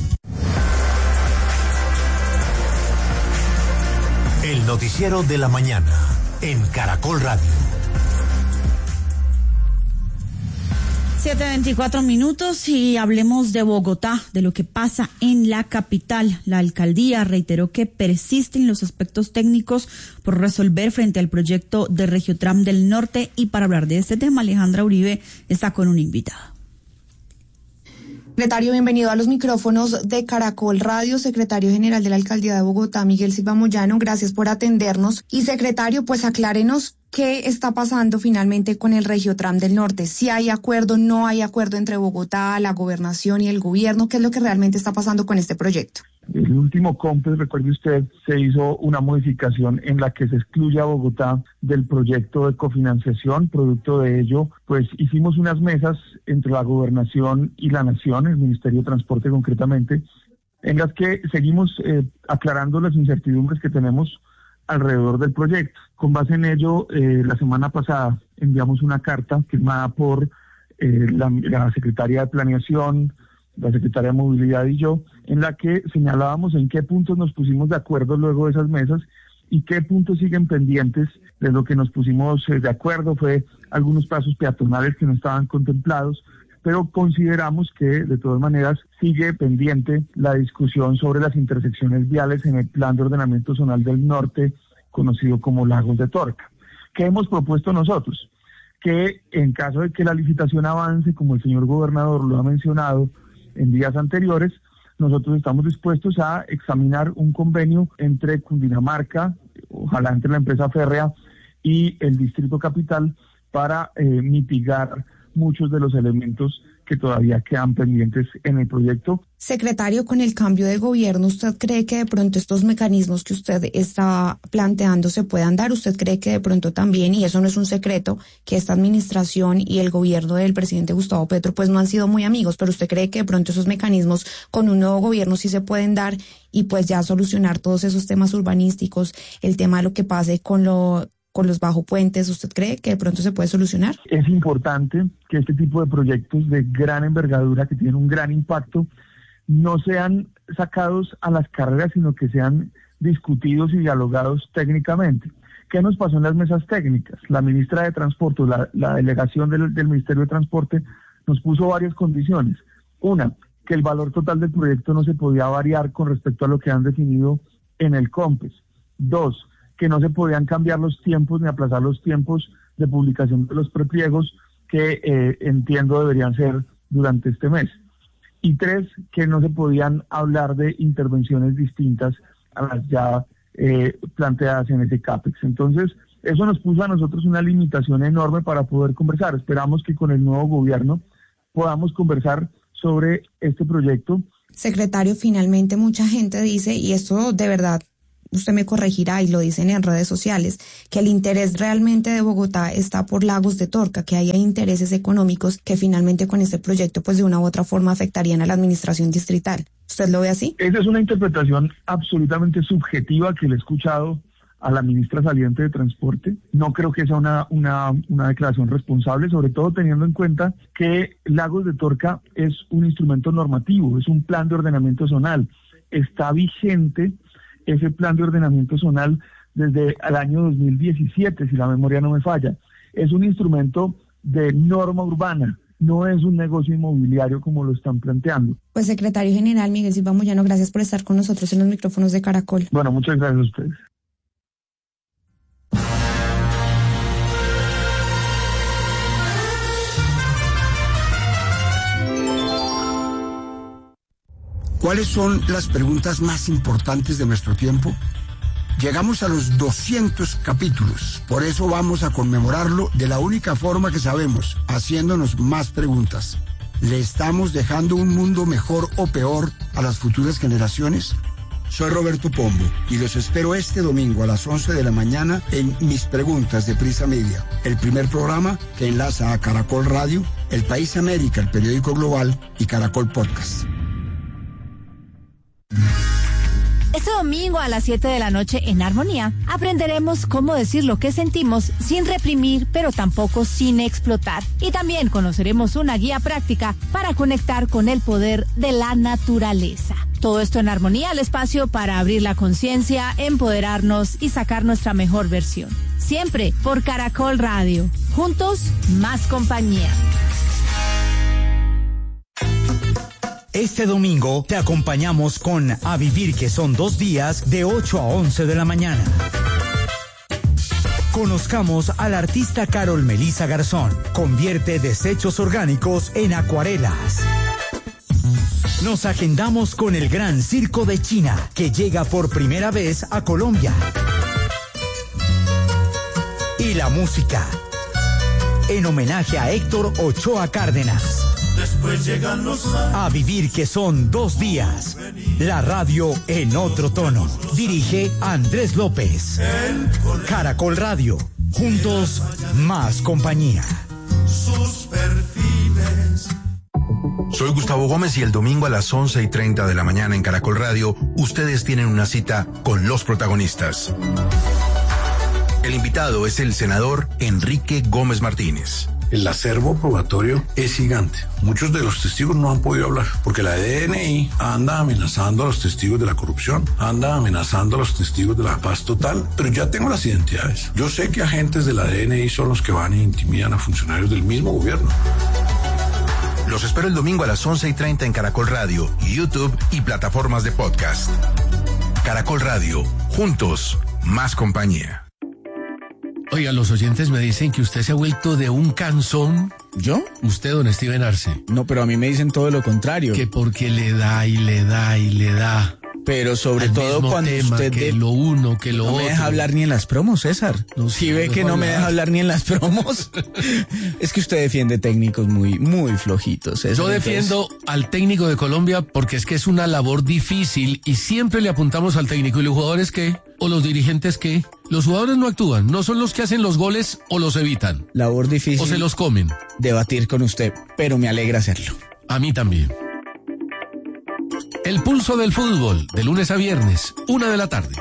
El noticiero de la mañana en Caracol Radio. siete veinticuatro minutos y hablemos de Bogotá, de lo que pasa en la capital. La alcaldía reiteró que persisten los aspectos técnicos por resolver frente al proyecto de Regiotram del Norte, y para hablar de este tema, Alejandra Uribe está con un invitado. Secretario, bienvenido a los micrófonos de Caracol Radio. Secretario General de la Alcaldía de Bogotá, Miguel Silva Moyano, gracias por atendernos. Y secretario, pues aclárenos qué está pasando finalmente con el Regiotram del Norte. Si hay acuerdo, no hay acuerdo entre Bogotá, la gobernación y el gobierno. ¿Qué es lo que realmente está pasando con este proyecto? El último COMPES, recuerde usted, se hizo una modificación en la que se excluye a Bogotá del proyecto de cofinanciación. Producto de ello, pues hicimos unas mesas entre la gobernación y la nación, el Ministerio de Transporte concretamente, en las que seguimos eh, aclarando las incertidumbres que tenemos alrededor del proyecto. Con base en ello, eh, la semana pasada enviamos una carta firmada por eh, la, la Secretaria de Planeación, la Secretaria de Movilidad y yo, en la que señalábamos en qué puntos nos pusimos de acuerdo luego de esas mesas y qué puntos siguen pendientes. De lo que nos pusimos eh, de acuerdo fue algunos pasos peatonales que no estaban contemplados, pero consideramos que de todas maneras sigue pendiente la discusión sobre las intersecciones viales en el Plan de Ordenamiento Zonal del Norte, conocido como Lagos de Torca. ¿Qué hemos propuesto nosotros? Que en caso de que la licitación avance, como el señor gobernador lo ha mencionado en días anteriores, nosotros estamos dispuestos a examinar un convenio entre Cundinamarca, ojalá entre la empresa férrea y el Distrito Capital, para eh, mitigar muchos de los elementos que todavía quedan pendientes en el proyecto. Secretario, con el cambio de gobierno, ¿usted cree que de pronto estos mecanismos que usted está planteando se puedan dar? ¿Usted cree que de pronto también, y eso no es un secreto, que esta administración y el gobierno del presidente Gustavo Petro pues no han sido muy amigos, pero usted cree que de pronto esos mecanismos con un nuevo gobierno sí se pueden dar y pues ya solucionar todos esos temas urbanísticos, el tema de lo que pase con lo con los bajo puentes? ¿Usted cree que de pronto se puede solucionar? Es importante que este tipo de proyectos de gran envergadura, que tienen un gran impacto, no sean sacados a las carreras, sino que sean discutidos y dialogados técnicamente. ¿Qué nos pasó en las mesas técnicas? La ministra de Transporte, la, la delegación del, del Ministerio de Transporte, nos puso varias condiciones. Una, que el valor total del proyecto no se podía variar con respecto a lo que han definido en el COMPES. Dos, que no se podían cambiar los tiempos ni aplazar los tiempos de publicación de los prepliegos que eh, entiendo deberían ser durante este mes. Y tres, que no se podían hablar de intervenciones distintas a las ya eh, planteadas en ese CAPEX. Entonces, eso nos puso a nosotros una limitación enorme para poder conversar. Esperamos que con el nuevo gobierno podamos conversar sobre este proyecto. Secretario, finalmente mucha gente dice, y esto de verdad usted me corregirá y lo dicen en redes sociales, que el interés realmente de Bogotá está por Lagos de Torca, que haya intereses económicos que finalmente con este proyecto pues de una u otra forma afectarían a la administración distrital. ¿Usted lo ve así? Esa es una interpretación absolutamente subjetiva que le he escuchado a la ministra saliente de Transporte. No creo que sea una, una, una declaración responsable, sobre todo teniendo en cuenta que Lagos de Torca es un instrumento normativo, es un plan de ordenamiento zonal. Está vigente ese plan de ordenamiento zonal desde el año dos mil diecisiete, si la memoria no me falla. Es un instrumento de norma urbana, no es un negocio inmobiliario como lo están planteando. Pues secretario general Miguel Silva Moyano, gracias por estar con nosotros en los micrófonos de Caracol. Bueno, muchas gracias a ustedes. ¿Cuáles son las preguntas más importantes de nuestro tiempo? Llegamos a los doscientos capítulos, por eso vamos a conmemorarlo de la única forma que sabemos, haciéndonos más preguntas. ¿Le estamos dejando un mundo mejor o peor a las futuras generaciones? Soy Roberto Pombo y los espero este domingo a las once de la mañana en Mis Preguntas de Prisa Media, el primer programa que enlaza a Caracol Radio, El País América, el periódico global, y Caracol Podcast. Este domingo a las siete de la noche en Armonía aprenderemos cómo decir lo que sentimos sin reprimir, pero tampoco sin explotar. Y también conoceremos una guía práctica para conectar con el poder de la naturaleza. Todo esto en Armonía, el espacio para abrir la conciencia, empoderarnos y sacar nuestra mejor versión. Siempre por Caracol Radio. Juntos, más compañía. Este domingo te acompañamos con A Vivir, que son dos días, de ocho a once de la mañana. Conozcamos a la artista Carol Melissa Garzón. Convierte desechos orgánicos en acuarelas. Nos agendamos con el Gran Circo de China, que llega por primera vez a Colombia. Y la música, en homenaje a Héctor Ochoa Cárdenas. Después llegan los años. A Vivir, que son dos días. La radio en otro tono. Dirige Andrés López. Caracol Radio. Juntos, más compañía. Sus perfiles. Soy Gustavo Gómez y el domingo a las once y treinta de la mañana en Caracol Radio, ustedes tienen una cita con los protagonistas. El invitado es el senador Enrique Gómez Martínez. El acervo probatorio es gigante. Muchos de los testigos no han podido hablar porque la D N I anda amenazando a los testigos de la corrupción, anda amenazando a los testigos de la paz total, pero ya tengo las identidades. Yo sé que agentes de la D N I son los que van e intimidan a funcionarios del mismo gobierno. Los espero el domingo a las once y treinta en Caracol Radio, YouTube y plataformas de podcast. Caracol Radio, juntos, más compañía. Oiga, los oyentes me dicen que usted se ha vuelto de un cansón. ¿Yo? Usted, don Steven Arce. No, pero a mí me dicen todo lo contrario. Que porque le da y le da y le da. Pero sobre todo cuando tema, usted... Que de... lo uno, que lo no otro. No me deja hablar ni en las promos, César. No, si ve que no hablar. me deja hablar ni en las promos. Es que usted defiende técnicos muy, muy flojitos, César. Yo defiendo entonces... al técnico de Colombia porque es que es una labor difícil y siempre le apuntamos al técnico. ¿Y los jugadores qué? ¿O los dirigentes qué? Los jugadores no actúan, no son los que hacen los goles o los evitan. Labor difícil. O se los comen. Debatir con usted, pero me alegra hacerlo. A mí también. El pulso del fútbol, de lunes a viernes, una de la tarde.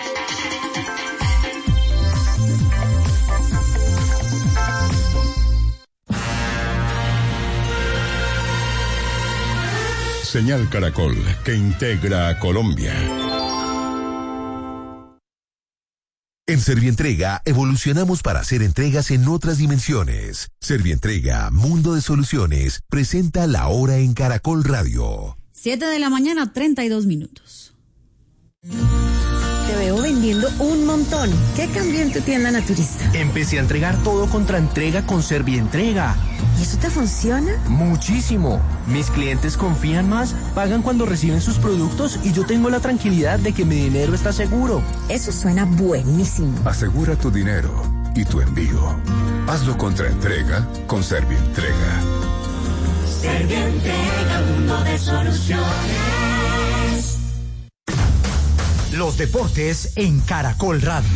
Señal Caracol, que integra a Colombia. En Servientrega evolucionamos para hacer entregas en otras dimensiones. Servientrega, Mundo de Soluciones, presenta La Hora en Caracol Radio. Siete de la mañana, treinta y dos minutos. Te veo vendiendo un montón. ¿Qué cambió en tu tienda naturista? Empecé a entregar todo contra entrega con Servientrega. ¿Y eso te funciona? Muchísimo. Mis clientes confían más, pagan cuando reciben sus productos y yo tengo la tranquilidad de que mi dinero está seguro. Eso suena buenísimo. Asegura tu dinero y tu envío. Hazlo contra entrega con Servientrega. Servientrega, mundo de soluciones. Los deportes en Caracol Radio.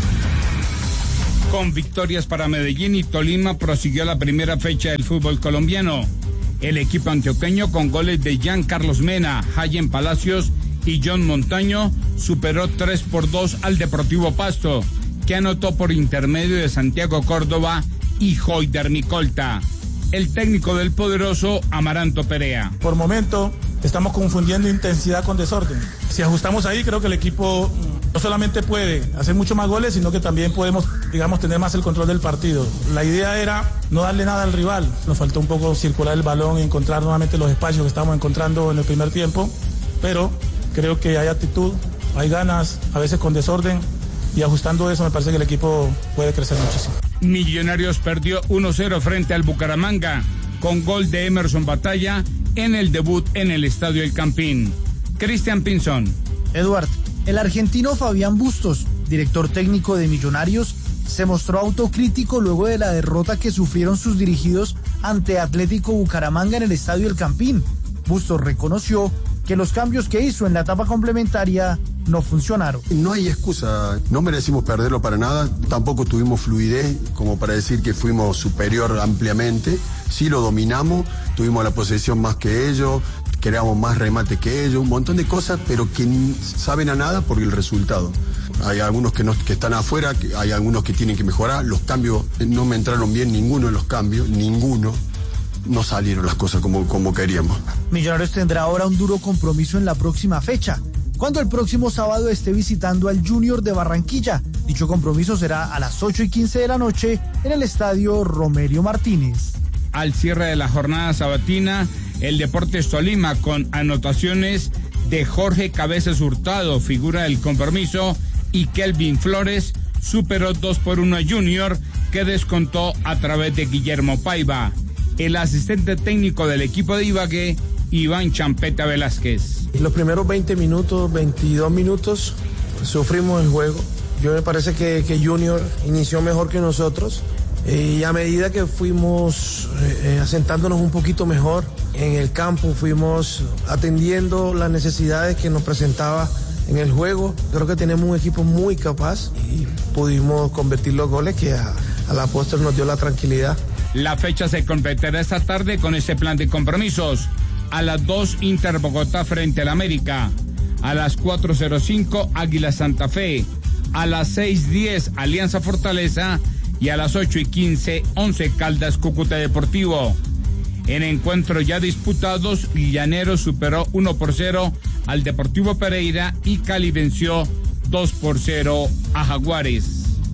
Con victorias para Medellín y Tolima prosiguió la primera fecha del fútbol colombiano. El equipo antioqueño, con goles de Jean Carlos Mena, Hayen Palacios y John Montaño, superó tres por dos al Deportivo Pasto, que anotó por intermedio de Santiago Córdoba y Joyder Micolta. El técnico del poderoso, Amaranto Perea. Por momento estamos confundiendo intensidad con desorden. Si ajustamos ahí, creo que el equipo no solamente puede hacer mucho más goles, sino que también podemos, digamos, tener más el control del partido. La idea era no darle nada al rival. Nos faltó un poco circular el balón y encontrar nuevamente los espacios que estábamos encontrando en el primer tiempo, pero creo que hay actitud, hay ganas, a veces con desorden, y ajustando eso me parece que el equipo puede crecer muchísimo. Millonarios perdió uno cero frente al Bucaramanga, con gol de Emerson Batalla en el debut en el Estadio El Campín. Cristian Pinzón. Eduard, el argentino Fabián Bustos, director técnico de Millonarios, se mostró autocrítico luego de la derrota que sufrieron sus dirigidos ante Atlético Bucaramanga en el Estadio El Campín. Bustos reconoció que los cambios que hizo en la etapa complementaria no funcionaron. No hay excusa, no merecimos perderlo para nada, tampoco tuvimos fluidez como para decir que fuimos superior ampliamente, sí lo dominamos, tuvimos la posesión más que ellos, creamos más remate que ellos, un montón de cosas, pero que ni saben a nada por el resultado. Hay algunos que, no, que están afuera, hay algunos que tienen que mejorar, los cambios no me entraron bien, ninguno de los cambios, ninguno. No salieron las cosas como, como queríamos. Millonarios tendrá ahora un duro compromiso en la próxima fecha, cuando el próximo sábado esté visitando al Junior de Barranquilla. Dicho compromiso será a las ocho y quince de la noche en el estadio Romelio Martínez. Al cierre de la jornada sabatina, el Deportes Tolima, con anotaciones de Jorge Cabezas Hurtado, figura del compromiso, y Kelvin Flores, superó dos por uno a Junior, que descontó a través de Guillermo Paiva. El asistente técnico del equipo de Ibagué, Iván Champeta Velázquez. Los primeros veinte minutos, veintidós minutos, sufrimos el juego. Yo me parece que, que Junior inició mejor que nosotros. Y a medida que fuimos eh, asentándonos un poquito mejor en el campo, fuimos atendiendo las necesidades que nos presentaba en el juego. Creo que tenemos un equipo muy capaz y pudimos convertir los goles que a, a la postre nos dio la tranquilidad. La fecha se completará esta tarde con este plan de compromisos. A las dos, Inter Bogotá frente al América. A las cuatro cero cinco, Águila Santa Fe. A las seis diez, Alianza Fortaleza. Y a las ocho y quince, Once Caldas Cúcuta Deportivo. En encuentros ya disputados, Llaneros superó uno por cero al Deportivo Pereira y Cali venció dos por cero a Jaguares.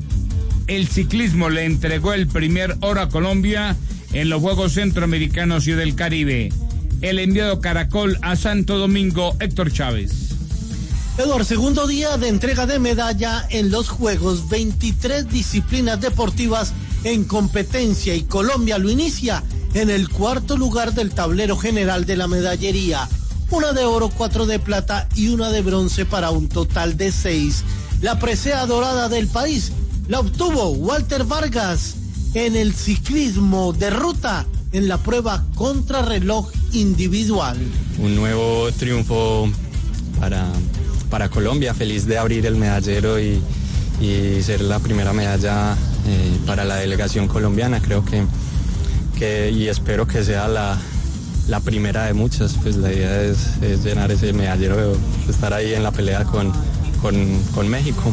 El ciclismo le entregó el primer oro a Colombia en los Juegos Centroamericanos y del Caribe. El enviado Caracol a Santo Domingo, Héctor Chávez. Eduardo, segundo día de entrega de medalla en los Juegos, veintitrés disciplinas deportivas en competencia y Colombia lo inicia en el cuarto lugar del tablero general de la medallería. Una de oro, cuatro de plata y una de bronce para un total de seis. La presea dorada del país la obtuvo Walter Vargas en el ciclismo de ruta en la prueba contrarreloj individual. Un nuevo triunfo para, para Colombia, feliz de abrir el medallero y, y ser la primera medalla eh, para la delegación colombiana. Creo que, que y espero que sea la, la primera de muchas. Pues la idea es, es llenar ese medallero, estar ahí en la pelea con, con, con México.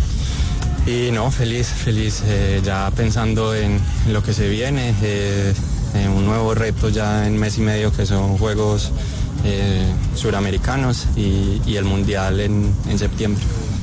Y no, feliz, feliz, eh, ya pensando en, en lo que se viene, eh, en un nuevo reto ya en mes y medio que son Juegos eh, Suramericanos y, y el Mundial en, en septiembre.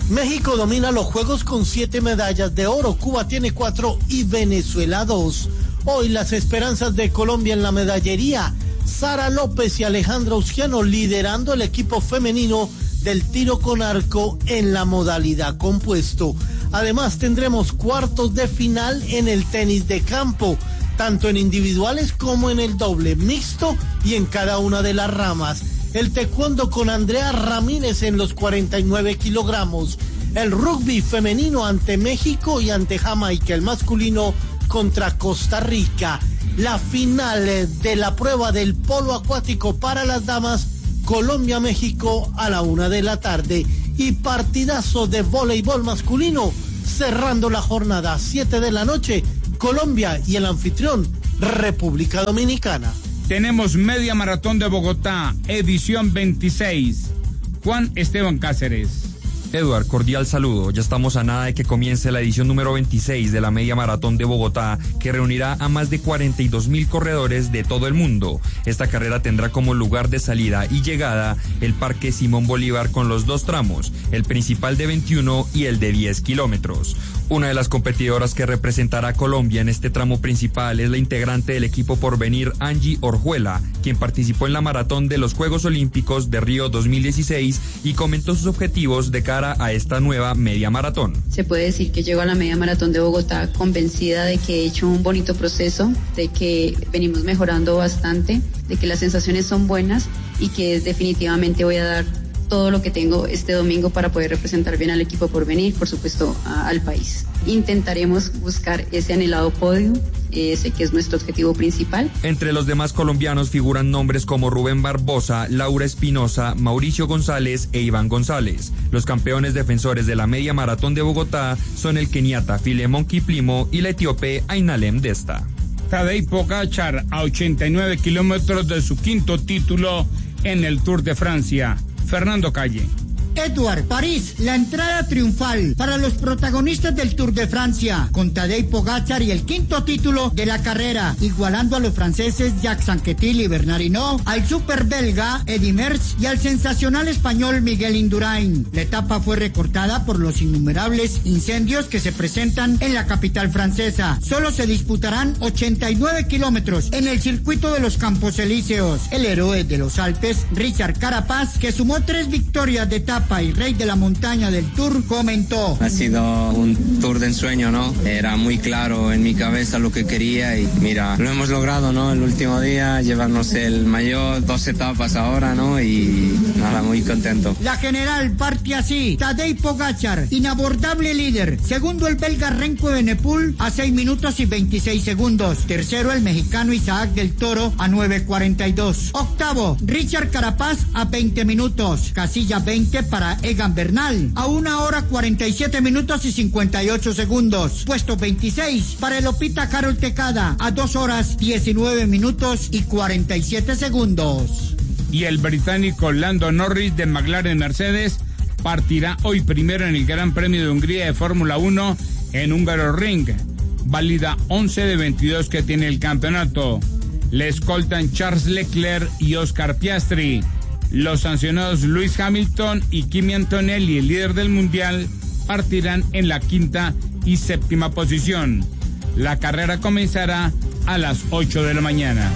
México domina los Juegos con siete medallas de oro, Cuba tiene cuatro y Venezuela dos. Hoy las esperanzas de Colombia en la medallería, Sara López y Alejandra Usquiano liderando el equipo femenino del tiro con arco en la modalidad compuesto. Además tendremos cuartos de final en el tenis de campo, tanto en individuales como en el doble mixto y en cada una de las ramas. El taekwondo con Andrea Ramírez en los cuarenta y nueve kilogramos. El rugby femenino ante México y ante Jamaica. El masculino contra Costa Rica. La final de la prueba del polo acuático para las damas, Colombia-México a la una de la tarde. Y partidazo de voleibol masculino cerrando la jornada, siete de la noche, Colombia y el anfitrión, República Dominicana. Tenemos media maratón de Bogotá, edición veintiséis. Juan Esteban Cáceres. Eduard, cordial saludo. Ya estamos a nada de que comience la edición número veintiséis de la Media Maratón de Bogotá, que reunirá a más de cuarenta y dos mil corredores de todo el mundo. Esta carrera tendrá como lugar de salida y llegada el Parque Simón Bolívar con los dos tramos, el principal de veintiuno y el de diez kilómetros. Una de las competidoras que representará a Colombia en este tramo principal es la integrante del equipo Porvenir, Angie Orjuela, quien participó en la maratón de los Juegos Olímpicos de Río dos mil dieciséis y comentó sus objetivos de cara a esta nueva media maratón. Se puede decir que llego a la media maratón de Bogotá convencida de que he hecho un bonito proceso, de que venimos mejorando bastante, de que las sensaciones son buenas y que definitivamente voy a dar todo lo que tengo este domingo para poder representar bien al equipo Porvenir, por supuesto a, al país. Intentaremos buscar ese anhelado podio, ese que es nuestro objetivo principal. Entre los demás colombianos figuran nombres como Rubén Barbosa, Laura Espinosa, Mauricio González e Iván González. Los campeones defensores de la media maratón de Bogotá son el keniata Filemón Kiplimo y la etíope Ainalem Desta. Tadej Pogačar a ochenta y nueve kilómetros de su quinto título en el Tour de Francia. Fernando Calle. Edward, París, la entrada triunfal para los protagonistas del Tour de Francia, con Tadej Pogačar y el quinto título de la carrera, igualando a los franceses Jacques Anquetil y Bernard Hinault, al super belga Eddy Merckx y al sensacional español Miguel Indurain. La etapa fue recortada por los innumerables incendios que se presentan en la capital francesa. Solo se disputarán ochenta y nueve kilómetros en el circuito de los Campos Elíseos. El héroe de los Alpes, Richard Carapaz, que sumó tres victorias de etapa y rey de la montaña del Tour, comentó: ha sido un Tour de ensueño, ¿no? Era muy claro en mi cabeza lo que quería y mira, lo hemos logrado, ¿no? El último día, llevarnos el maillot, dos etapas ahora, ¿no? Y nada, muy contento. La general parte así: Tadej Pogačar, inabordable líder. Segundo el belga Renko Evenepoel a seis minutos y veintiséis segundos. Tercero el mexicano Isaac del Toro a nueve cuarenta y dos. Octavo, Richard Carapaz a veinte minutos. Casilla veinte para para Egan Bernal a una hora cuarenta y siete minutos y cincuenta y ocho segundos. Puesto veintiséis para el Opita Carol Tecada a dos horas diecinueve minutos y cuarenta y siete segundos. Y el británico Lando Norris de McLaren Mercedes partirá hoy primero en el Gran Premio de Hungría de Fórmula uno en Hungaroring, válida once de veintidós que tiene el campeonato. Le escoltan Charles Leclerc y Oscar Piastri. Los sancionados Lewis Hamilton y Kimi Antonelli, el líder del mundial, partirán en la quinta y séptima posición. La carrera comenzará a las ocho de la mañana.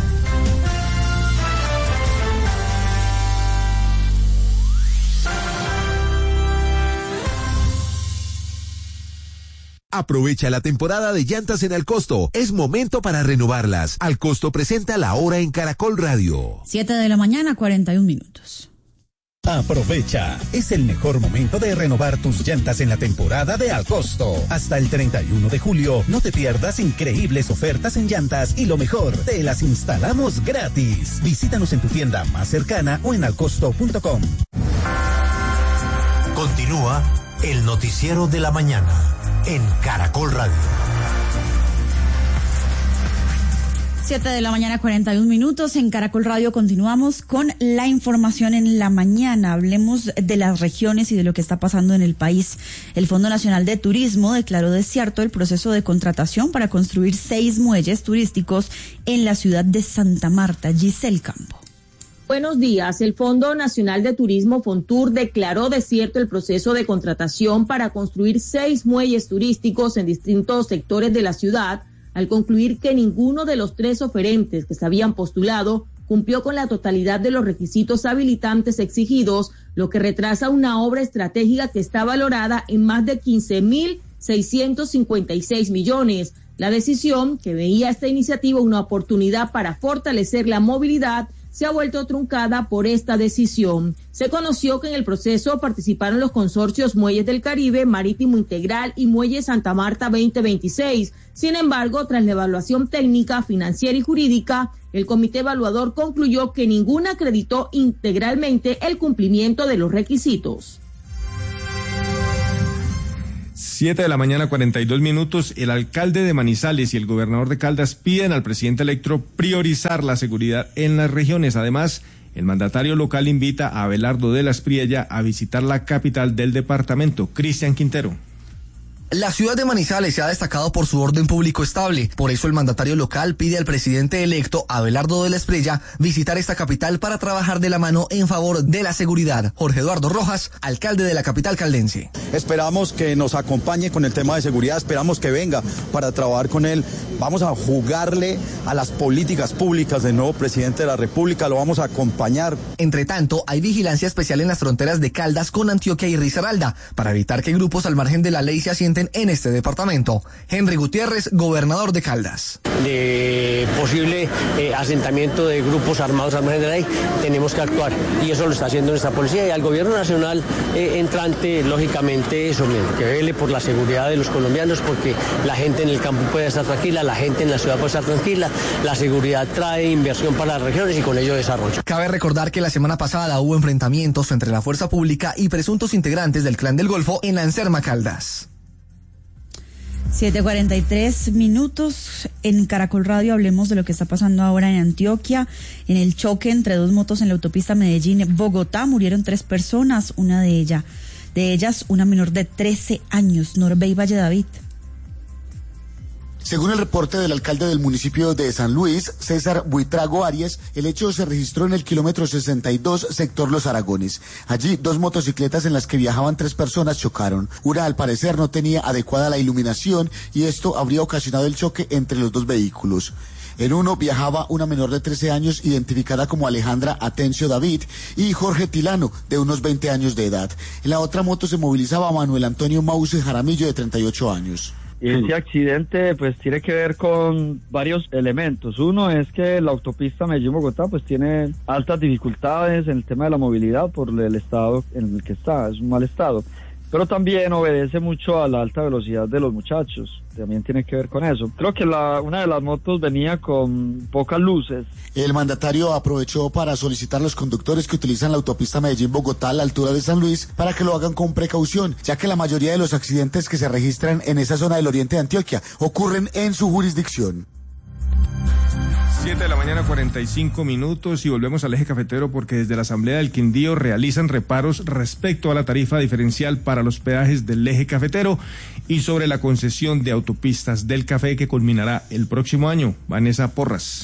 Aprovecha la temporada de llantas en Alcosto. Es momento para renovarlas. Alcosto presenta La Hora en Caracol Radio. Siete de la mañana, cuarenta y un minutos. Aprovecha, es el mejor momento de renovar tus llantas en la temporada de Alcosto. Hasta el treinta y uno de julio, no te pierdas increíbles ofertas en llantas y lo mejor, te las instalamos gratis. Visítanos en tu tienda más cercana o en alcosto punto com. Continúa el noticiero de la mañana en Caracol Radio. Siete de la mañana, cuarenta y un minutos. En Caracol Radio continuamos con la información en la mañana. Hablemos de las regiones y de lo que está pasando en el país. El Fondo Nacional de Turismo declaró desierto el proceso de contratación para construir seis muelles turísticos en la ciudad de Santa Marta. Giselle Campo. Buenos días. El Fondo Nacional de Turismo Fontur declaró desierto el proceso de contratación para construir seis muelles turísticos en distintos sectores de la ciudad, al concluir que ninguno de los tres oferentes que se habían postulado cumplió con la totalidad de los requisitos habilitantes exigidos, lo que retrasa una obra estratégica que está valorada en más de quince mil seiscientos cincuenta y seis millones. La decisión, que veía esta iniciativa una oportunidad para fortalecer la movilidad, se ha vuelto truncada por esta decisión. Se conoció que en el proceso participaron los consorcios Muelles del Caribe, Marítimo Integral y Muelle Santa Marta veinte veintiséis. Sin embargo, tras la evaluación técnica, financiera y jurídica, el comité evaluador concluyó que ninguna acreditó integralmente el cumplimiento de los requisitos. Siete de la mañana, cuarenta y dos minutos. El alcalde de Manizales y el gobernador de Caldas piden al presidente electo priorizar la seguridad en las regiones. Además, el mandatario local invita a Abelardo de la Espriella a visitar la capital del departamento. Cristian Quintero. La ciudad de Manizales se ha destacado por su orden público estable. Por eso el mandatario local pide al presidente electo, Abelardo de la Espriella, visitar esta capital para trabajar de la mano en favor de la seguridad. Jorge Eduardo Rojas, alcalde de la capital caldense. Esperamos que nos acompañe con el tema de seguridad, esperamos que venga para trabajar con él. Vamos a jugarle a las políticas públicas del nuevo presidente de la República, lo vamos a acompañar. Entre tanto, hay vigilancia especial en las fronteras de Caldas con Antioquia y Risaralda, para evitar que grupos al margen de la ley se asienten en este departamento. Henry Gutiérrez, gobernador de Caldas. De posible eh, asentamiento de grupos armados al margen de la ley, tenemos que actuar y eso lo está haciendo nuestra policía y al gobierno nacional eh, entrante, lógicamente eso mismo, que vele por la seguridad de los colombianos, porque la gente en el campo puede estar tranquila, la gente en la ciudad puede estar tranquila, la seguridad trae inversión para las regiones y con ello desarrollo. Cabe recordar que la semana pasada hubo enfrentamientos entre la fuerza pública y presuntos integrantes del Clan del Golfo en la Anserma, Caldas. siete cuarenta y tres minutos. En Caracol Radio hablemos de lo que está pasando ahora en Antioquia. En el choque entre dos motos en la autopista Medellín-Bogotá murieron tres personas, una de ellas, de ellas una menor de trece años. Norbey Valle David. Según el reporte del alcalde del municipio de San Luis, César Buitrago Arias, el hecho se registró en el kilómetro sesenta y dos, sector Los Aragones. Allí, dos motocicletas en las que viajaban tres personas chocaron. Una, al parecer, no tenía adecuada la iluminación y esto habría ocasionado el choque entre los dos vehículos. En uno viajaba una menor de trece años identificada como Alejandra Atencio David y Jorge Tilano, de unos veinte años de edad. En la otra moto se movilizaba Manuel Antonio Mause Jaramillo, de treinta y ocho años. Este accidente pues tiene que ver con varios elementos. Uno es que la autopista Medellín-Bogotá pues tiene altas dificultades en el tema de la movilidad por el estado en el que está, es un mal estado. Pero también obedece mucho a la alta velocidad de los muchachos, también tiene que ver con eso. Creo que la, una de las motos venía con pocas luces. El mandatario aprovechó para solicitar a los conductores que utilizan la autopista Medellín-Bogotá a la altura de San Luis para que lo hagan con precaución, ya que la mayoría de los accidentes que se registran en esa zona del oriente de Antioquia ocurren en su jurisdicción. siete de la mañana, cuarenta y cinco minutos, y volvemos al eje cafetero porque desde la Asamblea del Quindío realizan reparos respecto a la tarifa diferencial para los peajes del eje cafetero y sobre la concesión de autopistas del café que culminará el próximo año. Vanessa Porras.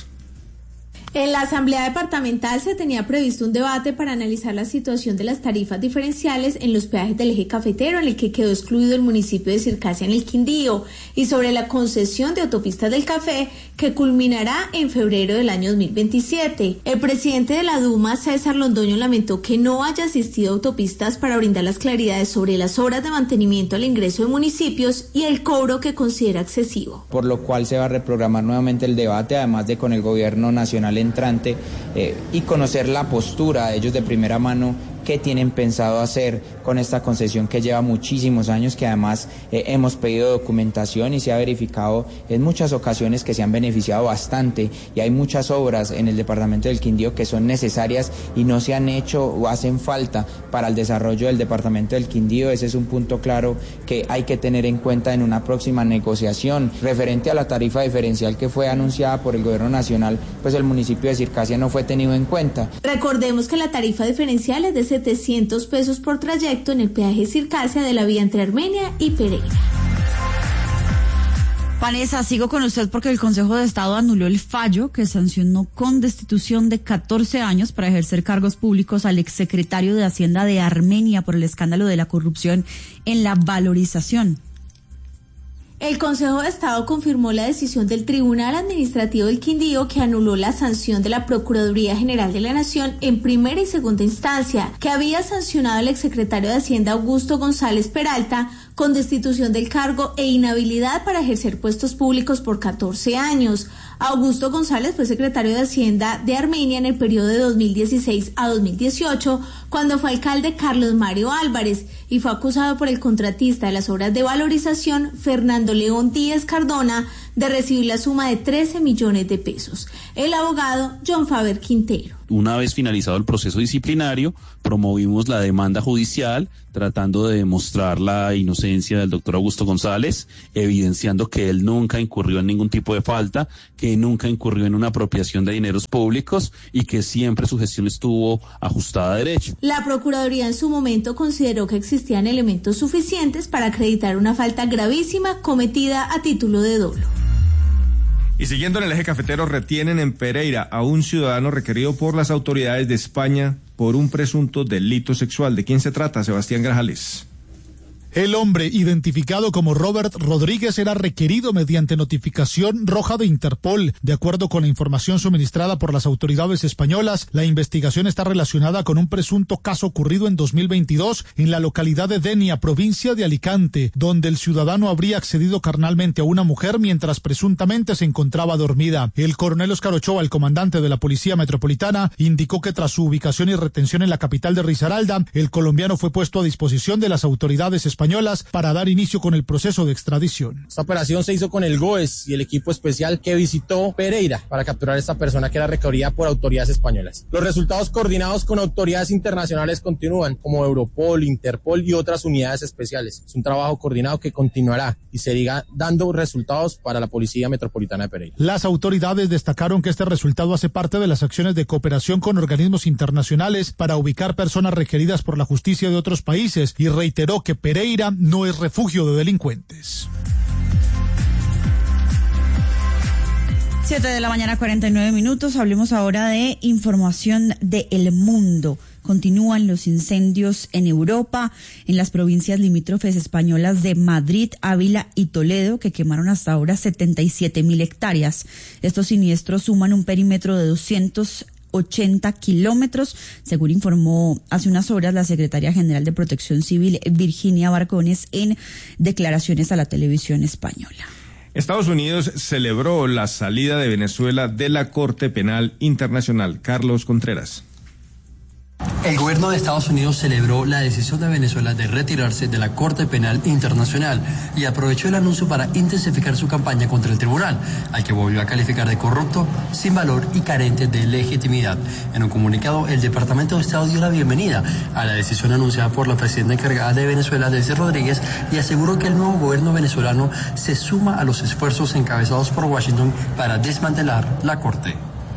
En la Asamblea Departamental se tenía previsto un debate para analizar la situación de las tarifas diferenciales en los peajes del eje cafetero, en el que quedó excluido el municipio de Circasia en el Quindío, y sobre la concesión de autopistas del café, que culminará en febrero del año dos mil veintisiete. El presidente de la Duma, César Londoño, lamentó que no haya asistido a autopistas para brindar las claridades sobre las obras de mantenimiento al ingreso de municipios y el cobro que considera excesivo. Por lo cual se va a reprogramar nuevamente el debate, además de con el gobierno nacional entrante eh, y conocer la postura de ellos de primera mano, qué tienen pensado hacer con esta concesión que lleva muchísimos años, que además eh, hemos pedido documentación y se ha verificado en muchas ocasiones que se han beneficiado bastante, y hay muchas obras en el departamento del Quindío que son necesarias y no se han hecho o hacen falta para el desarrollo del departamento del Quindío. Ese es un punto claro que hay que tener en cuenta en una próxima negociación. Referente a la tarifa diferencial que fue anunciada por el gobierno nacional, pues el municipio de Circasia no fue tenido en cuenta. Recordemos que la tarifa diferencial es de setecientos pesos por trayecto en el peaje Circasia de la vía entre Armenia y Pereira. Vanessa, sigo con usted porque el Consejo de Estado anuló el fallo que sancionó con destitución de catorce años para ejercer cargos públicos al exsecretario de Hacienda de Armenia por el escándalo de la corrupción en la valorización. El Consejo de Estado confirmó la decisión del Tribunal Administrativo del Quindío que anuló la sanción de la Procuraduría General de la Nación en primera y segunda instancia, que había sancionado al exsecretario de Hacienda Augusto González Peralta con destitución del cargo e inhabilidad para ejercer puestos públicos por catorce años. Augusto González fue secretario de Hacienda de Armenia en el periodo de dos mil dieciséis a dos mil dieciocho, cuando fue alcalde Carlos Mario Álvarez, y fue acusado por el contratista de las obras de valorización, Fernando León Díez Cardona, de recibir la suma de trece millones de pesos. El abogado John Faber Quintero. Una vez finalizado el proceso disciplinario, promovimos la demanda judicial tratando de demostrar la inocencia del doctor Augusto González, evidenciando que él nunca incurrió en ningún tipo de falta, que nunca incurrió en una apropiación de dineros públicos y que siempre su gestión estuvo ajustada a derecho. La Procuraduría en su momento consideró que existían elementos suficientes para acreditar una falta gravísima cometida a título de dolo. Y siguiendo en el eje cafetero, retienen en Pereira a un ciudadano requerido por las autoridades de España por un presunto delito sexual. ¿De quién se trata, Sebastián Grajales? El hombre, identificado como Robert Rodríguez, era requerido mediante notificación roja de Interpol. De acuerdo con la información suministrada por las autoridades españolas, la investigación está relacionada con un presunto caso ocurrido en dos mil veintidós en la localidad de Denia, provincia de Alicante, donde el ciudadano habría accedido carnalmente a una mujer mientras presuntamente se encontraba dormida. El coronel Óscar Ochoa, el comandante de la Policía Metropolitana, indicó que tras su ubicación y retención en la capital de Risaralda, el colombiano fue puesto a disposición de las autoridades españolas para dar inicio con el proceso de extradición. Esta operación se hizo con el GOES y el equipo especial que visitó Pereira para capturar a esta persona que era requerida por autoridades españolas. Los resultados coordinados con autoridades internacionales continúan, como Europol, Interpol y otras unidades especiales. Es un trabajo coordinado que continuará y seguirá dando resultados para la Policía Metropolitana de Pereira. Las autoridades destacaron que este resultado hace parte de las acciones de cooperación con organismos internacionales para ubicar personas requeridas por la justicia de otros países y reiteró que Pereira no es refugio de delincuentes. Siete de la mañana, cuarenta y nueve minutos. Hablemos ahora de información de El Mundo. Continúan los incendios en Europa, en las provincias limítrofes españolas de Madrid, Ávila y Toledo, que quemaron hasta ahora setenta y siete mil hectáreas. Estos siniestros suman un perímetro de doscientos ochenta kilómetros, según informó hace unas horas la secretaria general de Protección Civil, Virginia Barcones, en declaraciones a la televisión española. Estados Unidos celebró la salida de Venezuela de la Corte Penal Internacional. Carlos Contreras. El gobierno de Estados Unidos celebró la decisión de Venezuela de retirarse de la Corte Penal Internacional y aprovechó el anuncio para intensificar su campaña contra el tribunal, al que volvió a calificar de corrupto, sin valor y carente de legitimidad. En un comunicado, el Departamento de Estado dio la bienvenida a la decisión anunciada por la presidenta encargada de Venezuela, Delcy Rodríguez, y aseguró que el nuevo gobierno venezolano se suma a los esfuerzos encabezados por Washington para desmantelar la Corte.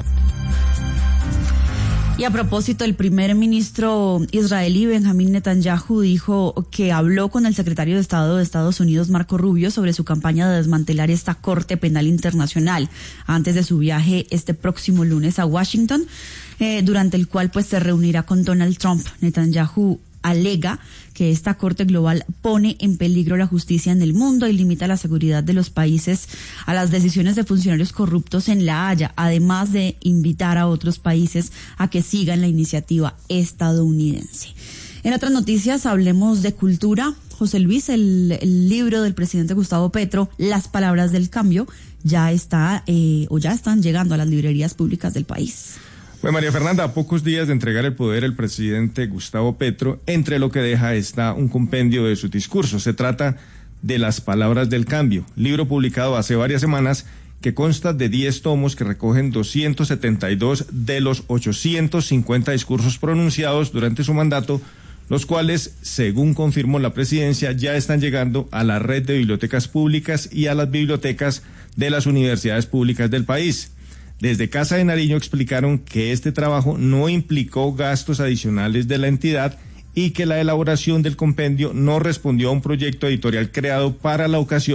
Y a propósito, el primer ministro israelí Benjamín Netanyahu dijo que habló con el secretario de Estado de Estados Unidos, Marco Rubio, sobre su campaña de desmantelar esta Corte Penal Internacional antes de su viaje este próximo lunes a Washington, eh, durante el cual pues se reunirá con Donald Trump. Netanyahu alega que esta Corte Global pone en peligro la justicia en el mundo y limita la seguridad de los países a las decisiones de funcionarios corruptos en La Haya, además de invitar a otros países a que sigan la iniciativa estadounidense. En otras noticias, hablemos de cultura. José Luis, el, el libro del presidente Gustavo Petro, Las Palabras del Cambio, ya está eh, o ya están llegando a las librerías públicas del país. Bueno, María Fernanda, a pocos días de entregar el poder el presidente Gustavo Petro, entre lo que deja está un compendio de su discurso. Se trata de Las Palabras del Cambio, libro publicado hace varias semanas que consta de diez tomos que recogen doscientos setenta y dos de los ochocientos cincuenta discursos pronunciados durante su mandato, los cuales, según confirmó la presidencia, ya están llegando a la red de bibliotecas públicas y a las bibliotecas de las universidades públicas del país. Desde Casa de Nariño explicaron que este trabajo no implicó gastos adicionales de la entidad y que la elaboración del compendio no respondió a un proyecto editorial creado para la ocasión,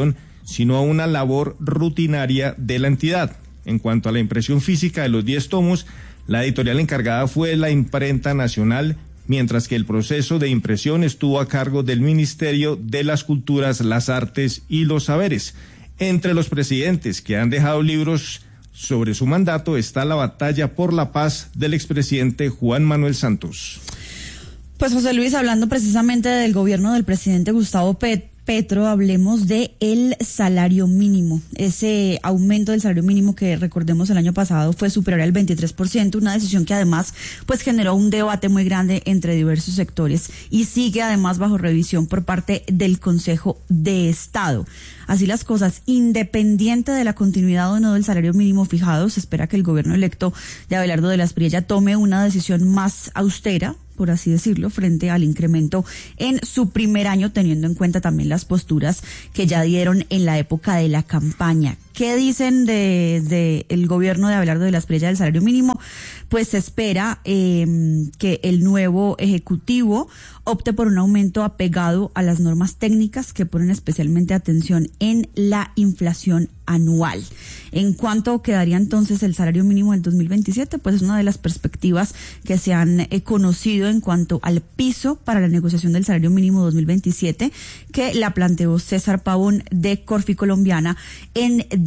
sino a una labor rutinaria de la entidad. En cuanto a la impresión física de los diez tomos, la editorial encargada fue la Imprenta Nacional, mientras que el proceso de impresión estuvo a cargo del Ministerio de las Culturas, las Artes y los Saberes. Entre los presidentes que han dejado libros sobre su mandato está La batalla por la paz del expresidente Juan Manuel Santos. Pues José Luis, hablando precisamente del gobierno del presidente Gustavo Petro, Petro, hablemos de el salario mínimo. Ese aumento del salario mínimo que recordemos el año pasado fue superior al veintitrés por ciento, una decisión que además pues generó un debate muy grande entre diversos sectores y sigue además bajo revisión por parte del Consejo de Estado. Así las cosas, independiente de la continuidad o no del salario mínimo fijado, se espera que el gobierno electo de Abelardo de la Espriella tome una decisión más austera, por así decirlo, frente al incremento en su primer año, teniendo en cuenta también las posturas que ya dieron en la época de la campaña. ¿Qué dicen desde el gobierno de Abelardo de la Espriella del salario mínimo? Pues se espera eh, que el nuevo ejecutivo opte por un aumento apegado a las normas técnicas que ponen especialmente atención en la inflación anual. En cuanto quedaría entonces el salario mínimo en dos mil veintisiete, pues es una de las perspectivas que se han eh, conocido en cuanto al piso para la negociación del salario mínimo dos mil veintisiete, que la planteó César Pavón de Corfi Colombiana en